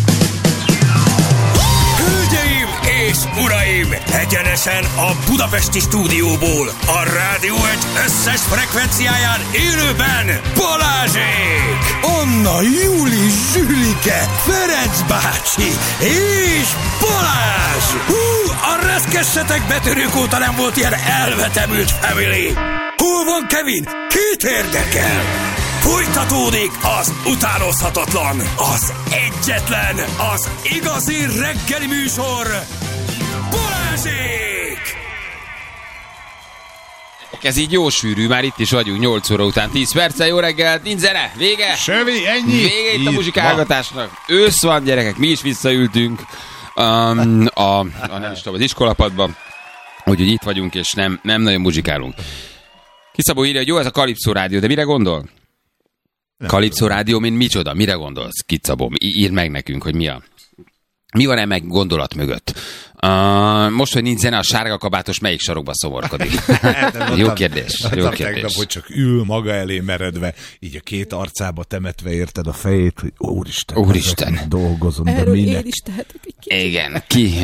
Hölgyeim és uraim, egyenesen a budapesti stúdióból, a Rádió Egy összes frekvenciáján élőben Balázsék! Anna, Júli, Zsülike, Ferenc bácsi és Balázs! A reszkessetek betörők óta nem volt ilyen elvetemült family! Hol van Kevin? Kit érdekel? Folytatódik az utánozhatatlan, az egyetlen, az igazi reggeli műsor, Balázsék! Ez így jó sűrű, már itt is vagyunk 8 óra után 10 perccel. Jó reggelt, nincs zene, vége! Semmi, ennyi! Vége itt a muzsikálgatásnak. Ősz van, gyerekek, mi is visszaültünk nem is tudom, az iskolapadba, úgyhogy itt vagyunk, és nem nagyon muzsikálunk. Kiszabó írja, hogy jó ez a Kalipszó rádió, de mire gondol? Kalipszó rádió, mint micsoda? Mire gondolsz, Kicabó? Írd meg nekünk, hogy mi van meg gondolat mögött. Most, hogy nincs zene, a sárga kabátos melyik sarokba szomorkodik? Jó kérdés. Jó kérdés. Tegnap, hogy csak ül maga elé meredve, így a két arcába temetve érted a fejét, hogy Úristen. Dolgozom, de minek? Igen,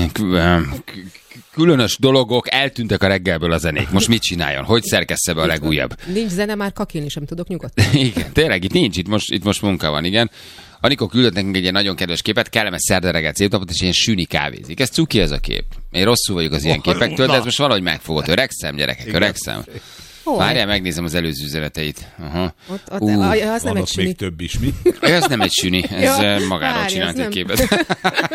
különös dologok eltűntek a reggelből a zenék. Most mit csináljon? Hogy szerkessze be a legújabb? Nincs zene, már kakilni sem tudok nyugodtan. Igen, tényleg itt nincs, itt most munka van, igen. Anikó küldött nekünk egy ilyen nagyon kedves képet, kellemes szerda reggelt, szép napot, és ilyen süni kávézik. Ez cuki ez a kép. Én rosszul vagyok az ilyen képektől, de ez most valahogy megfogott. Öregszem, gyerekek, öregszem. Várjál, megnézem az előző üzeneteit. Az nem egy süni. Még több is, mi? Ez nem egy süni, ez magáról csinált egy képet.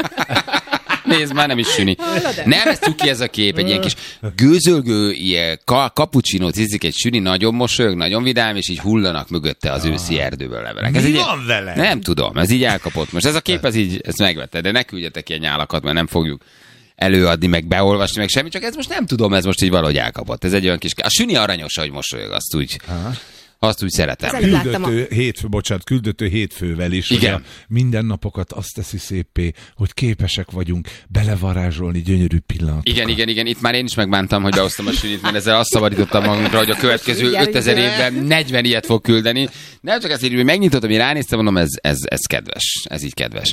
Nézd, már nem is süni. Nem, ez cuki ez a kép, egy ilyen kis gőzölgő, ilyen kapucsinót ízik egy süni, nagyon mosolyog, nagyon vidám, és így hullanak mögötte az őszi erdőből levelek. Mi van vele? Nem tudom, ez így elkapott most. Ez a kép, ez így, ezt megvette, de ne küldjetek ilyen nyálakat, mert nem fogjuk előadni, meg beolvasni, meg semmi, csak ez most nem tudom, ez most így valahogy elkapott. Ez egy olyan kis... A süni aranyos, hogy mosolyog, azt úgy szeretem. Küldötő hétfővel is. Igen. Minden napokat azt teszi szépé, hogy képesek vagyunk belevarázsolni gyönyörű pillanatokat. Igen. Itt már én is megbántam, hogy behoztam a sünit, mert ezzel azt szabadítottam magunkra, hogy a következő 5000 évben 40 ilyet fog küldeni. Nem csak ezt így, hogy megnyitottam, én ránéztem, mondom, ez kedves. Ez így kedves.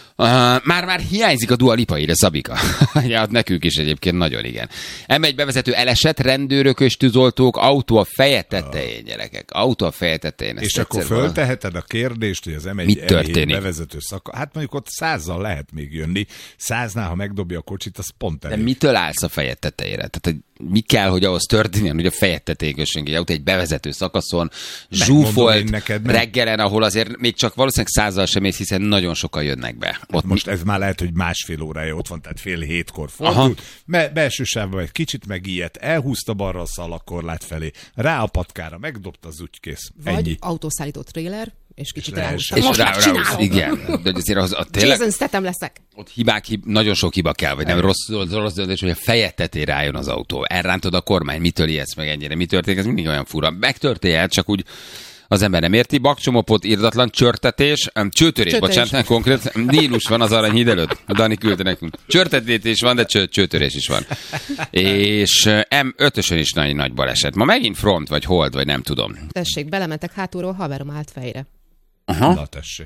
Már hiányzik a Dua Lipa, ide Szabika. Ja, nekünk is egyébként nagyon igen. M1 bevezető elesett, rendőrök és tűzoltók, autó a feje tetején, gyerekek. Autó a feje tetején. És akkor fölteheted a kérdést, hogy az M1 bevezető szaka. Hát mondjuk ott 100-zal lehet még jönni. 100-nál, ha megdobja a kocsit, az pont elég. De mitől állsz a fejed tetejére? Tehát, mi kell, hogy ahhoz történjen, hogy a fejed tetején kössünk egy autó egy bevezető szakaszon, zsúfolt reggelen, ahol azért még csak valószínűleg 100-zal sem ész, hiszen nagyon sokan jönnek be. Ott most ez már lehet, hogy másfél órája ott van, tehát 6:30 fordult. Belső sávban egy kicsit megijedt, elhúzta balra a szalagkorlát felé, rá a patkára, megdobta az kész. Vagy ennyi. Autószállító tréler, és kicsit ráhúzta. És ráhúzta, igen. De azért tényleg... Jason Statham leszek. Ott nagyon sok hiba kell, vagy nem rossz döntés, hogy a fejed tetejére álljon az autó. Elrántod a kormány, mitől ijedsz meg ennyire? Mi történik? Ez mindig olyan fura. Megtörténhet, csak úgy az ember nem érti. Bakcsomópot, irdatlan, csőtörés, bocsánat, konkrét. Nílus van az Aranyhíd előtt. A Dani küldte nekünk. Csörtetés van, de csőtörés is van. És M5-ösön is nagy baleset. Ma megint front, vagy hold, vagy nem tudom. Tessék, belementek hátulról, haverom állt fejre. Aha. Na tessék.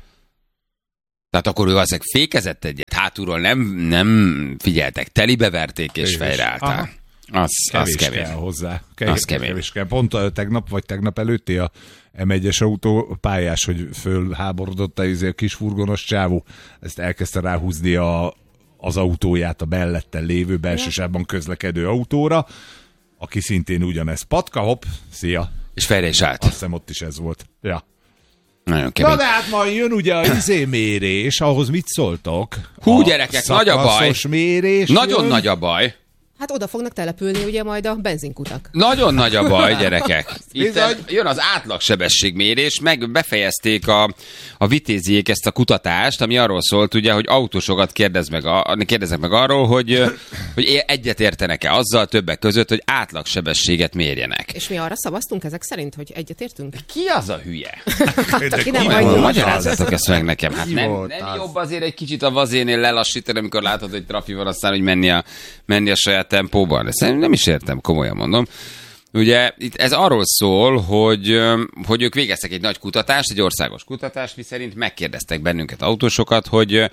Tehát akkor ő valószínűleg fékezett egyet, hátulról nem figyeltek, telibe verték és fejreálltál. Az kevés kemény. Kell hozzá. Kevés kell. Pont tegnap előtti a M1-es autó pályás, hogy fölháborodott a kis furgonos csávó, ezt elkezdte ráhúzni az autóját a melletten lévő belsősávban közlekedő autóra, aki szintén ugyanez. Patka, hopp, szia! És fejre is állt. Azt hiszem ott is ez volt. Ja. Nagyon kemény. Na de hát majd jön ugye a mérés, ahhoz mit szóltok? Hú, gyerekek, nagy a baj. Mérés nagyon jön. nagy a baj. Hát oda fognak települni ugye majd a benzinkutak. Nagyon nagy a baj, gyerekek. Itt jön az átlagsebességmérés, meg befejezték a vitéziék ezt a kutatást, ami arról szólt, ugye, hogy autósokat kérdeznek meg arról, hogy egyet értenek-e azzal többek között, hogy átlagsebességet mérjenek. És mi arra szavaztunk ezek szerint, hogy egyet értünk? Ki az a hülye? Ki nem vagy. Magyarázzatok ezt meg nekem. Hát nem jobb azért egy kicsit a vazénél lelassítani, amikor látod, hogy trafi van, aztán, hogy menni a saját tempóban. Ezt nem is értem, komolyan mondom. Ugye itt ez arról szól, hogy ők végeztek egy nagy kutatást, egy országos kutatást, miszerint megkérdeztek bennünket autósokat, hogy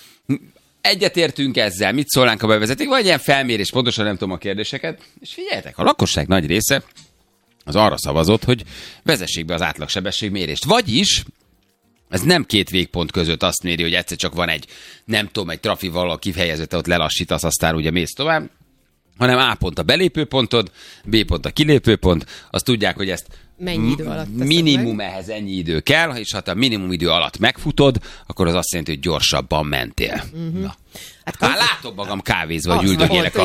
egyetértünk ezzel, mit szólnánk, ha bevezetik, vagy ilyen felmérés, pontosan nem tudom a kérdéseket, és figyeljetek, a lakosság nagy része az arra szavazott, hogy vezessék be az átlagsebességmérést. Vagyis ez nem két végpont között azt méri, hogy egyszer csak van egy, nem tudom, egy trafival kifejezett, ott lelassítasz, aztán ugye mész tovább, hanem A pont a belépőpontod, B pont a kilépőpont, azt tudják, hogy ezt mennyi idő alatt minimum meg? Ehhez ennyi idő kell, és ha te a minimum idő alatt megfutod, akkor az azt jelenti, hogy gyorsabban mentél. Na. Hát látom magam kávézva, hogy üldögélek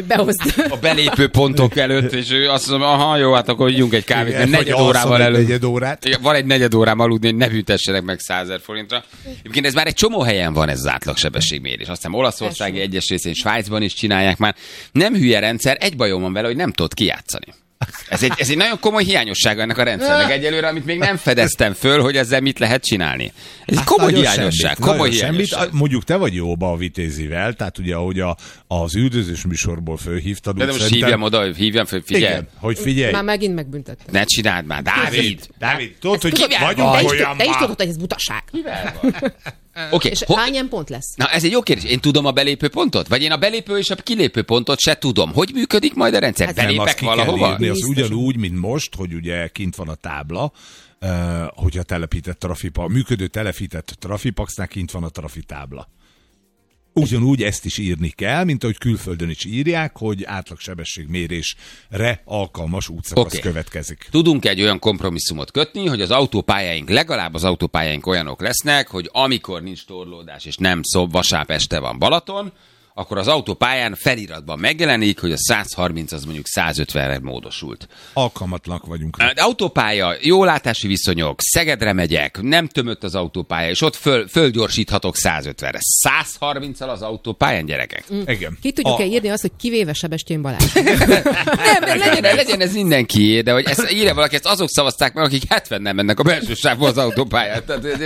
a belépő pontok előtt, és ő azt mondja, aha, jó, hát akkor ígyunk egy kávét, mert negyed órával előtt. Van egy negyed órám aludni, hogy ne büntessenek meg 100 000 forintra. Egyébként ez már egy csomó helyen van, ez az átlagsebességmérés. Azt hiszem Olaszországi egyes részén, Svájcban is csinálják már. Nem hülye rendszer, egy bajom van vele, hogy nem tudod kijátszani. Ez egy nagyon komoly hiányossága ennek a rendszernek egyelőre, amit még nem fedeztem föl, hogy ezzel mit lehet csinálni. Ez egy komoly hiányosság. Mondjuk te vagy jóba a vitézivel, tehát ugye ahogy az üldözős műsorból fölhívtad. De most hívjam föl, figyelj. Igen, hogy figyelj. Már megint megbüntettem. Ne csináld már, Dávid, tudod, hogy vagyunk olyan. Te is tudod, hogy ez butaság. Kivel van? Okay. És hány pont lesz? Na, ez egy jó kérdés. Én tudom a belépő pontot? Vagy én a belépő és a kilépő pontot se tudom? Hogy működik majd a rendszer? Hát belépek valahova? Az ugyanúgy, mint most, hogy ugye kint van a tábla, hogyha telepített trafipak, működő telepített trafipaxnál kint van a trafitábla. Ugyanúgy ezt is írni kell, mint ahogy külföldön is írják, hogy átlagsebességmérésre alkalmas útszakasz következik. Tudunk egy olyan kompromisszumot kötni, hogy az autópályáink, legalább az autópályáink olyanok lesznek, hogy amikor nincs torlódás és nem vasárnap este van Balaton, akkor az autópályán feliratban megjelenik, hogy a 130 az mondjuk 150-re módosult. Alkalmatlanak vagyunk. Autópálya, jó látási viszonyok, Szegedre megyek, nem tömött az autópálya, és ott fölgyorsíthatok 150-re. 130-al az autópályán, gyerekek? Igen. Ki tudjuk-e írni azt, hogy kivéve Sebestyén Balázs? Nem, legyen ez mindenki, de hogy ezt írja valaki, ezt azok szavazták meg, akik 70-nel mennek a belső sávból az autópályán.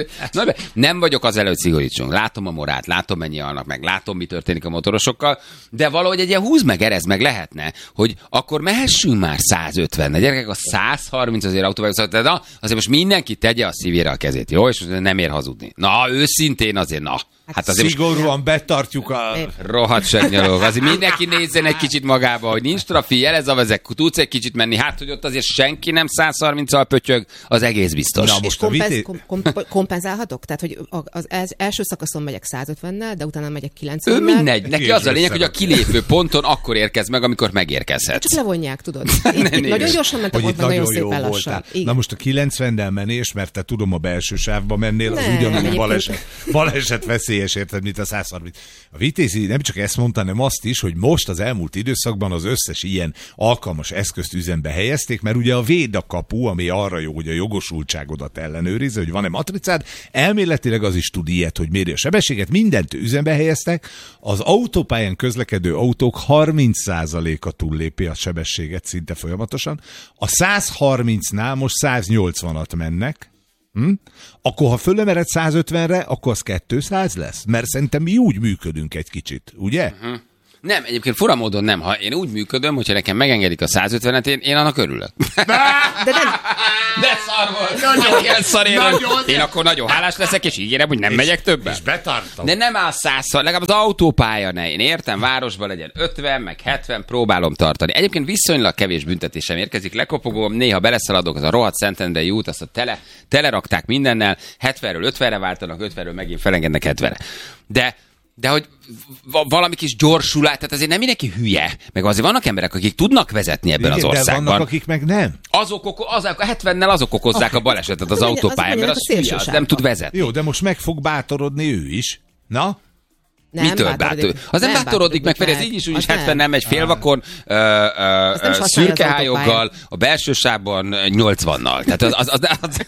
Nem vagyok az előtt szigorítsunk. Látom a morát, látom mennyi halnak meg, látom mi történik a motorosokkal, de valahogy egy ilyen húz meg, erez meg lehetne, hogy akkor mehessünk már 150. Gyerekek, a 130 azért autópályán, de na, azért most mindenki tegye a szívére a kezét, jó? És nem ér hazudni. Na, őszintén azért, na. Hát azért szigorúan betartjuk a... Rohadt segnyalók. Azért mindenki nézzen egy kicsit magába, hogy nincs trafi, jelez a vezek, tudsz egy kicsit menni. Hát, hogy ott azért senki nem 130-al pötyög, az egész biztos. Na, most kompenzálhatok? Tehát, hogy az első szakaszon megyek 150-nel, de utána megyek 90-nel. Mindegy. Neki az a lényeg, hogy a kilépő ponton akkor érkez meg, amikor megérkezhetsz. Csak levonják, tudod. Nagyon gyorsan mentek, ott nagyon szépen lassan. Na most a 90-nel menés, mert te tudom a belső sávba mennél, az ugyanúgy baleset veszély. Érted, mint a 130. A Vitézi nem csak ezt mondta, hanem azt is, hogy most az elmúlt időszakban az összes ilyen alkalmas eszközt üzembe helyezték, mert ugye a védakapu, ami arra jó, hogy a jogosultságodat ellenőrizze, hogy van-e matricád, elméletileg az is tud ilyet, hogy méri a sebességet, mindent üzembe helyeztek, az autópályán közlekedő autók 30%-a túllépi a sebességet szinte folyamatosan, a 130-nál most 180-at mennek, akkor ha fölemered 150-re, akkor az 200 lesz? Mert szerintem mi úgy működünk egy kicsit, ugye? Nem, egyébként fura módon nem. Ha én úgy működöm, hogyha nekem megengedik a 150-et, én annak örülök. De szar volt. Én akkor nagyon hálás leszek, és ígérem, hogy nem megyek többet. És betartom. De nem áll 100-szor, legalább az autópálya ne. Én értem, városban legyen 50, meg 70, próbálom tartani. Egyébként viszonylag kevés büntetésem érkezik, lekopogom, néha beleszaladok, az a rohadt Szentendrei út, azt a telerakták mindennel, 70-ről 50-re váltanak, 50-ről megint felengednek 70-re. De hogy valami kis gyorsulás, tehát azért nem mindenki hülye, meg azért vannak emberek, akik tudnak vezetni ebben az országban. De vannak, akik meg nem. Azok a 70-nel azok okozzák a balesetet az autópályán, mert az hülye, az nem tud vezetni. Jó, de most meg fog bátorodni ő is. Na? Mitől bátorodik? Az nem bátorodik meg, Feri, ez így is 70 nem megy félvakon, szürkehályoggal, a belső sávban 80-nal. Tehát az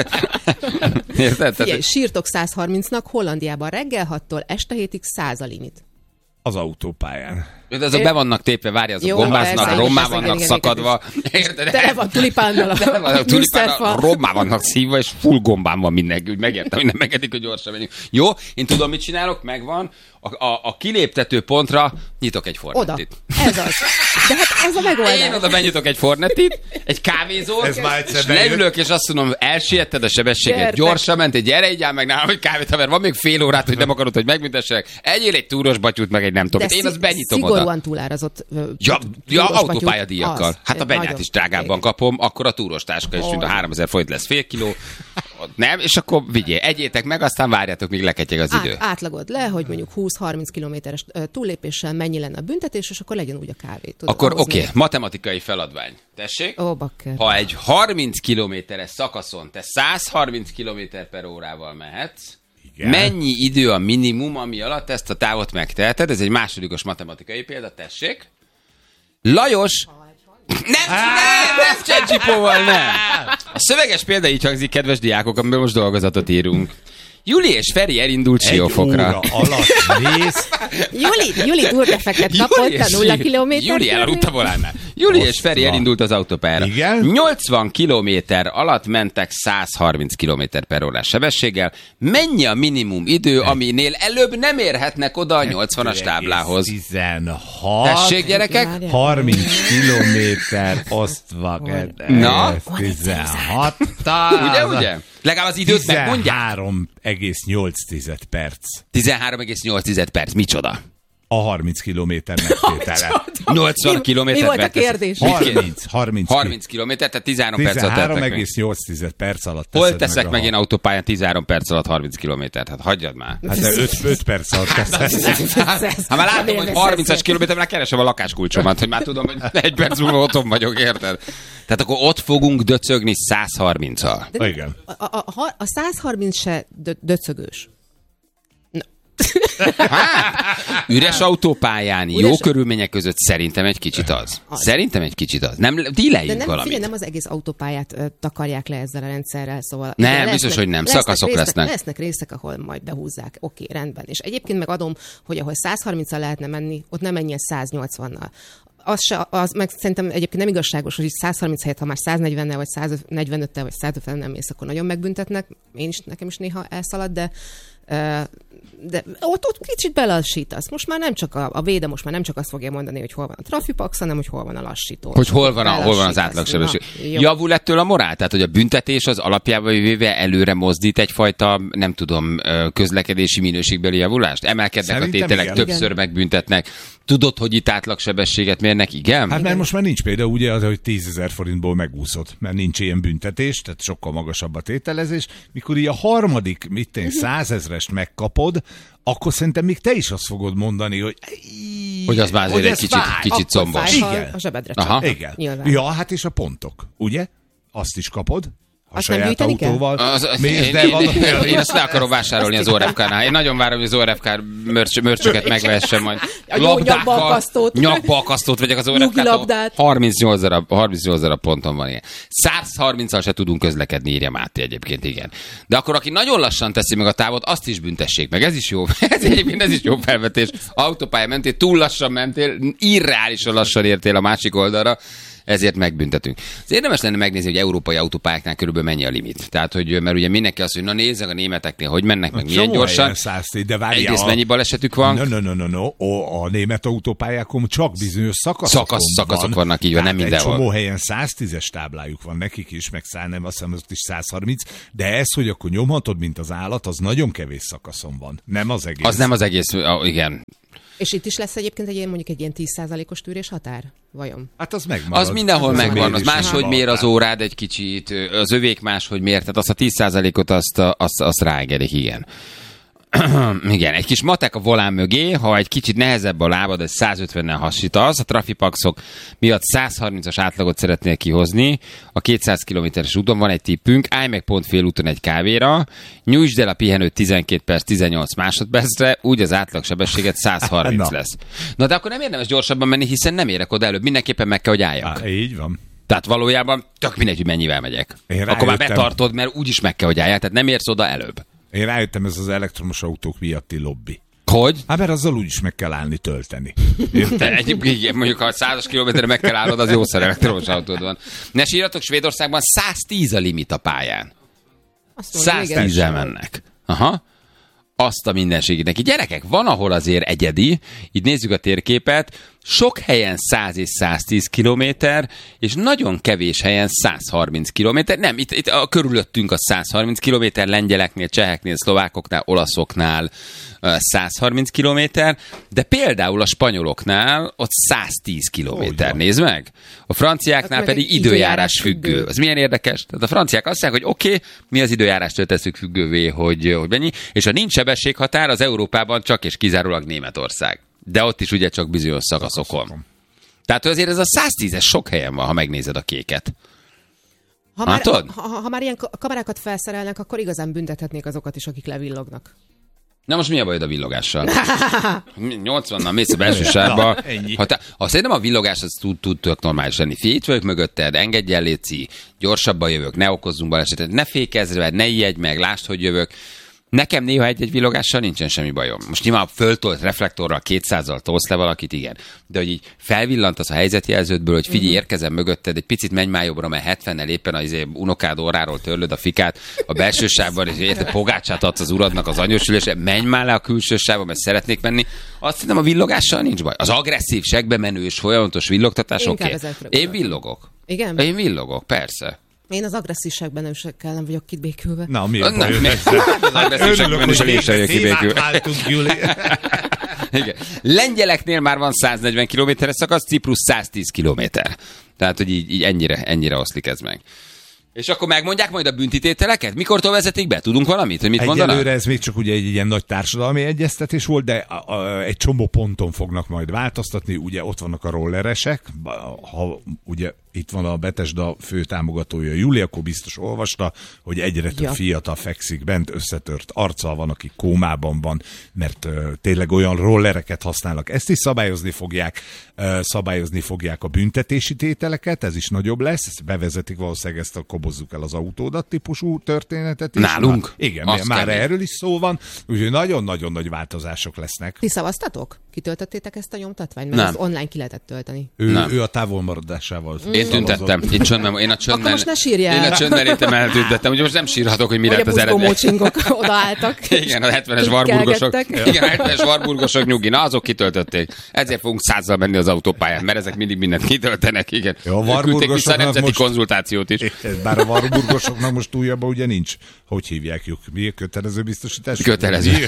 érted? Figyelj, sírtok 130-nak, Hollandiában reggel 6-tól este 7-ig 100 a limit. Az autópályán. De azok be vannak tépve, várj, azok gombáznak, rommá vannak szakadva. Tele van tulipánnal rommá vannak szívva, és full gombán van mindenki. Úgy megértem, hogy nem megedik, hogy gyorsan menjünk. Jó, én tudom, mit csinálok, megvan. A kiléptető pontra nyitok egy Fornetit. Oda. Ez az. De hát ez a megoldás. Én oda benyitok egy Fornetit, egy kávézót, és leülök, és azt mondom, elsietted a sebességet, gyorsan mentél, gyere, így áll meg nálam, hogy kávét, mert van még fél órát, hogy nem akarod, hogy megbüntessenek. Egyél egy túros batyút, meg egy nem tudom. Én azt benyitom oda. Szigorúan túlárazott. Ja, autópályadíjakkal. Hát a begyát is drágábban kapom, akkor a túros táska is, mint a 3000 forint lesz fél kiló. Nem, és akkor vigyél, egyétek meg, aztán várjátok, míg leketyeg az idő. Átlagod le, hogy mondjuk 20-30 kilométeres túllépéssel mennyi lenne a büntetés, és akkor legyen úgy a kávé. Akkor oké, matematikai feladvány. Tessék? Ha egy 30 kilométeres szakaszon te 130 km/h mehetsz, igen. Mennyi idő a minimum, ami alatt ezt a távot megteheted? Ez egy másodikos matematikai példa, tessék. Lajos... Nem ChatGPT-val, nem. A szöveges példa így hangzik, kedves diákok, amiben most dolgozatot írunk. Juli és Feri elindult Siófokra. Egy óra alatt mész. Juli túrrefeket kapott a 0 kilométer. Juli elaludt a volánnál. Juli és Feri elindult az autópályára. Igen? 80 kilométer alatt mentek 130 km/h sebességgel. Mennyi a minimum idő, aminél előbb nem érhetnek oda a 80-as táblához? 16. Tessék, gyerekek? 30 kilométer osztva. Na? 16. Ugye? Legalább az időt megmondják? 13,8 perc. 13,8 perc. Micsoda? A 30 kilométer megtétele. 80 kilométer. Mi volt a kérdés? 30 kilométer, tehát 13 perc alatt tettek meg. 13,8 perc alatt. Hol teszek meg én autópályán 13 perc alatt 30 kilométert? Hát hagyjad már. Hát de 5 perc alatt teszek. Hát már látom, hogy 30-as kilométerben keresem a lakáskulcsomat, hogy már tudom, hogy egy perc múlva otthon vagyok, érted? Tehát akkor ott fogunk döcögni 130-al. Igen. A 130 se döcögős. Üres autópályán, jó körülmények között szerintem egy kicsit az. Szerintem egy kicsit az. Nem, díleljünk valamit. Figyelj, nem az egész autópályát takarják le ezzel a rendszerrel, szóval... Nem, biztos, hogy nem. Szakaszok lesznek. Lesznek részek, ahol majd behúzzák. Oké, rendben. És egyébként meg adom, hogy ahol 130-al lehetne menni, ott nem menjen 180-nal. Az meg szerintem egyébként nem igazságos, hogy 130 helyett, ha már 140-nel, vagy 145-tel, vagy 150-nel nem mész, akkor nagyon megbüntetnek. Nekem is néha elszalad, de ott kicsit belassítasz. Most már nem csak a véde, most már nem csak azt fogja mondani, hogy hol van a trafipax, hanem hogy hol van a lassító. Hogy hol van az átlagsebesség. Javul ettől a morál? Tehát, hogy a büntetés az alapjában véve előre mozdít egyfajta, nem tudom, közlekedési minőségbeli javulást? Emelkednek szerintem a tételek, többször megbüntetnek. Tudod, hogy itt átlagsebességet mérnek? Igen? Hát mert most már nincs például ugye az, hogy 10 000 forintból megúszott, mert nincs ilyen büntetés, tehát sokkal magasabb a tételezés. Mikor így a harmadik, 100 000-est megkapod, akkor szerintem még te is azt fogod mondani, hogy az már azért egy kicsit combos. Igen. A zsebedre csak. Igen. Nyilván. Ja, hát és a pontok, ugye? Azt is kapod. A azt saját autóval. Én azt le akarom vásárolni az ORFK-nál. Én nagyon várom, hogy az ORFK mörcsöket megvessem majd. Nyakbalkasztót vegyek az ORFK-tól. 38 darab ponton van ilyen. 130-al se tudunk közlekedni, írja Máté egyébként, igen. De akkor aki nagyon lassan teszi meg a távot, azt is büntessék meg. Ez is jó. Ez is jó felvetés. Autópálya mentél, túl lassan mentél, irreálisan lassan értél a másik oldalra. Ezért megbüntetünk. Az érdemes lenne megnézni, hogy európai autópályáknál körülbelül mennyi a limit. Tehát, hogy mert ugye mindenki azt, hogy na nézzek a németeknél, hogy mennek, meg milyen gyorsan. Egyrészt mennyi balesetük van? A német autópályákon csak bizonyos szakaszok vannak, így van, nem mindenhol. Egy csomó helyen 110-es táblájuk van nekik is, meg nem azt hiszem, ott is 130, de ez, hogy akkor nyomhatod, mint az állat, az nagyon kevés szakaszon van. Nem az egész. Az nem az egész, igen. És itt is lesz egyébként mondjuk egy ilyen 10%-os tűrés határ? Vajon? Hát az megmarad. Az mindenhol megvan. Az máshogy mér az órád egy kicsit, az övék máshogy mér, tehát azt a 10%-ot azt ráengedik, igen. Igen, egy kis matek a volán mögé, ha egy kicsit nehezebb a lábad, ez 150-nel hasítasz, a trafipaxok miatt 130-as átlagot szeretnél kihozni, a 200 km-es úton van egy tippünk, állj meg pont félúton egy kávéra, nyújtsd el a pihenőt 12 perc 18 másodpercre, úgy az átlagsebességet 130 lesz. Na de akkor nem érdemes gyorsabban menni, hiszen nem érek oda előbb, mindenképpen meg kell, hogy álljak. Így van. Tehát valójában tök mindegy, hogy mennyivel megyek. Akkor már betartod, mert úgyis meg kell, hogy álljál, tehát nem érsz oda előbb. Én rájöttem, ez az elektromos autók miatti lobby. Hogy? Hát mert azzal úgyis meg kell állni tölteni. Egyébként mondjuk, ha 100 kilométerre meg kell állnod, az jószer elektromos autód van. Ne sírjatok, Svédországban 110 a limit a pályán. 110-el mennek. Aha. Azt a mindenségét neki. Gyerekek, van, ahol azért egyedi, így nézzük a térképet, sok helyen 100 és 110 kilométer, és nagyon kevés helyen 130 kilométer. Nem, itt a körülöttünk a 130 kilométer, lengyeleknél, cseheknél, szlovákoknál, olaszoknál 130 kilométer, de például a spanyoloknál ott 110 kilométer. Nézd meg! A franciáknál hát pedig időjárás függő. Az milyen érdekes? Tehát a franciák azt mondják, hogy oké, mi az időjárástól tesszük függővé, hogy mennyi, és ha nincs sebességhatár, az Európában csak és kizárólag Németország. De ott is ugye csak bizonyos szakaszokon. Tehát azért ez a 110-es sok helyen van, ha megnézed a kéket. Ha már ilyen kamerákat felszerelnek, akkor igazán büntethetnék azokat is, akik levillognak. Na most mi a bajod a villogással? 80-nal mész a belső sávba. Ha szerintem a villogás az tud tök normális lenni. Itt vagyok mögötted, engedj el, léci, gyorsabban jövök, ne okozzunk balesetet, ne fékezz rá, ne ijedj meg, lásd, hogy jövök. Nekem néha egy villogással nincsen semmi bajom. Most nyilván föltolt reflektorral 200-zal tolsz le valakit, igen. De hogy így felvillantasz a helyzetjelződből, hogy figyelj, érkezem mögötted, egy picit menj már jobbra, mert 70-nel éppen az unokád orráról törlöd a fikát a belső sávban, és érted, pogácsát adsz az uradnak az anyósülésre, menj már le a külső sávba, mert szeretnék menni. Azt hiszem, a villogással nincs baj. Az agresszív, segbe menő és folyamatos villogtatás, oké. Én villogok. Igen? Én villogok, persze. Én az agresszívságban nem vagyok kibékülve. Na, mi a baj? Az agresszívságban is én sem vagyok kibékülve. Lengyeleknél már van 140 kilométeres szakasz, Ciprus 110 kilométer. Tehát, hogy így ennyire oszlik ez meg. És akkor megmondják majd a büntitételeket? Mikortól vezetik be? Tudunk valamit, hogy mit mondanak? Egyelőre ez még csak ugye egy ilyen nagy társadalmi egyeztetés volt, de egy csomó ponton fognak majd változtatni. Ugye ott vannak a rolleresek, ha ugye itt van a Bethesda fő támogatója Júli, akkor biztos olvasta, hogy egyre több fiatal fekszik bent, összetört arccal van, aki kómában van, mert tényleg olyan rollereket használnak. Ezt is szabályozni fogják a büntetési tételeket, ez is nagyobb lesz, ezt bevezetik valószínűleg ezt a kobozzuk el az autódat típusú történetet is. Nálunk? Igen, már erről is szó van, úgyhogy nagyon-nagyon nagy változások lesznek. Ti szavaztatok? Kitöltöttétek ezt a nyomtatványt? Mert ezt online ki lehetett tölteni. Ő a távolmaradásával. Én tüntettem. Én a csöndben. Most ne sírjál. Én a csöndben eltüntettem. Ugye most nem sírhatok, hogy mi lett az eredmény. Vagy a buszgomócsingok odaálltak. Igen, a 70-es Warburgosok. Igen, a 70-es Warburgosok nyugi. Na, azok kitöltötték. Ezért fogunk 100-zal menni az autópályán, mert ezek mindig mindent kitöltenek. Igen. Küldték vissza a nemzeti konzultációt is. Bár a Warburgosoknak most újabban ugye nincs. Hogy hívják? Mi a kötelező biztosítás? Kötelező.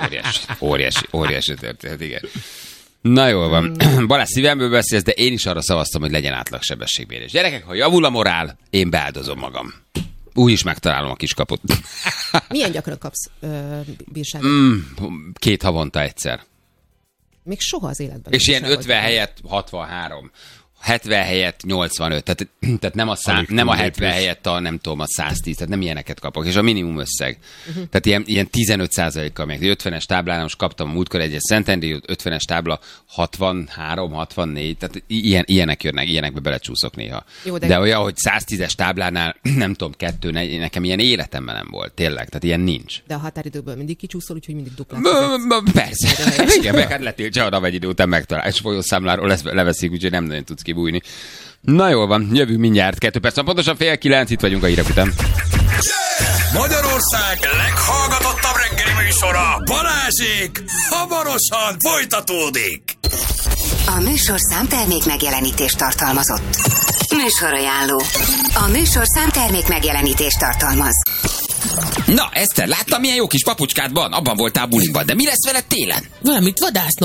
Óriási történet, igen. Na jól van. Balázs, szívemből beszélsz, de én is arra szavaztam, hogy legyen átlagsebességmérés. Gyerekek, ha javul a morál, én beáldozom magam. Úgy is megtalálom a kiskaput. Milyen gyakran kapsz bírságot? 2 havonta egyszer. Még soha az életben. És ilyen 50 helyett 63. 70 helyett 85, tehát nem a 70 helyett a nem tudom, a 110, tehát nem ilyeneket kapok, és a minimum összeg. Tehát ilyen 15%-kal meg. 50-es táblán most kaptam a múltkor egy Szentendrei 50-es tábla 63, 64, tehát ilyenek jönnek, ilyenekbe belecsúszok néha. Jó, de olyan, hogy 110-es táblánál nem tudom, 2, nekem ilyen életemben nem volt, tényleg, tehát ilyen nincs. De a határidőből mindig kicsúszol, úgyhogy mindig duplát. Persze. Igen, meg hát letiltja arra egy idő után megtalál, és folyószámláról leveszik, úgyhogy nem nagyon tudsz kibújni. Na jól van, jövünk mindjárt 2 perc, pontosan 8:30, itt vagyunk a hírek után. Magyarország leghallgatottabb reggeli műsora, Balázsék, hamarosan folytatódik. A műsorszám termék megjelenítést tartalmazott. Műsorajánló. A műsorszám termék megjelenítést tartalmaz. Na, Eszter, láttam, milyen jó kis papucskád van? Abban voltál buliban, de mi lesz veled télen? Valamit vadásznom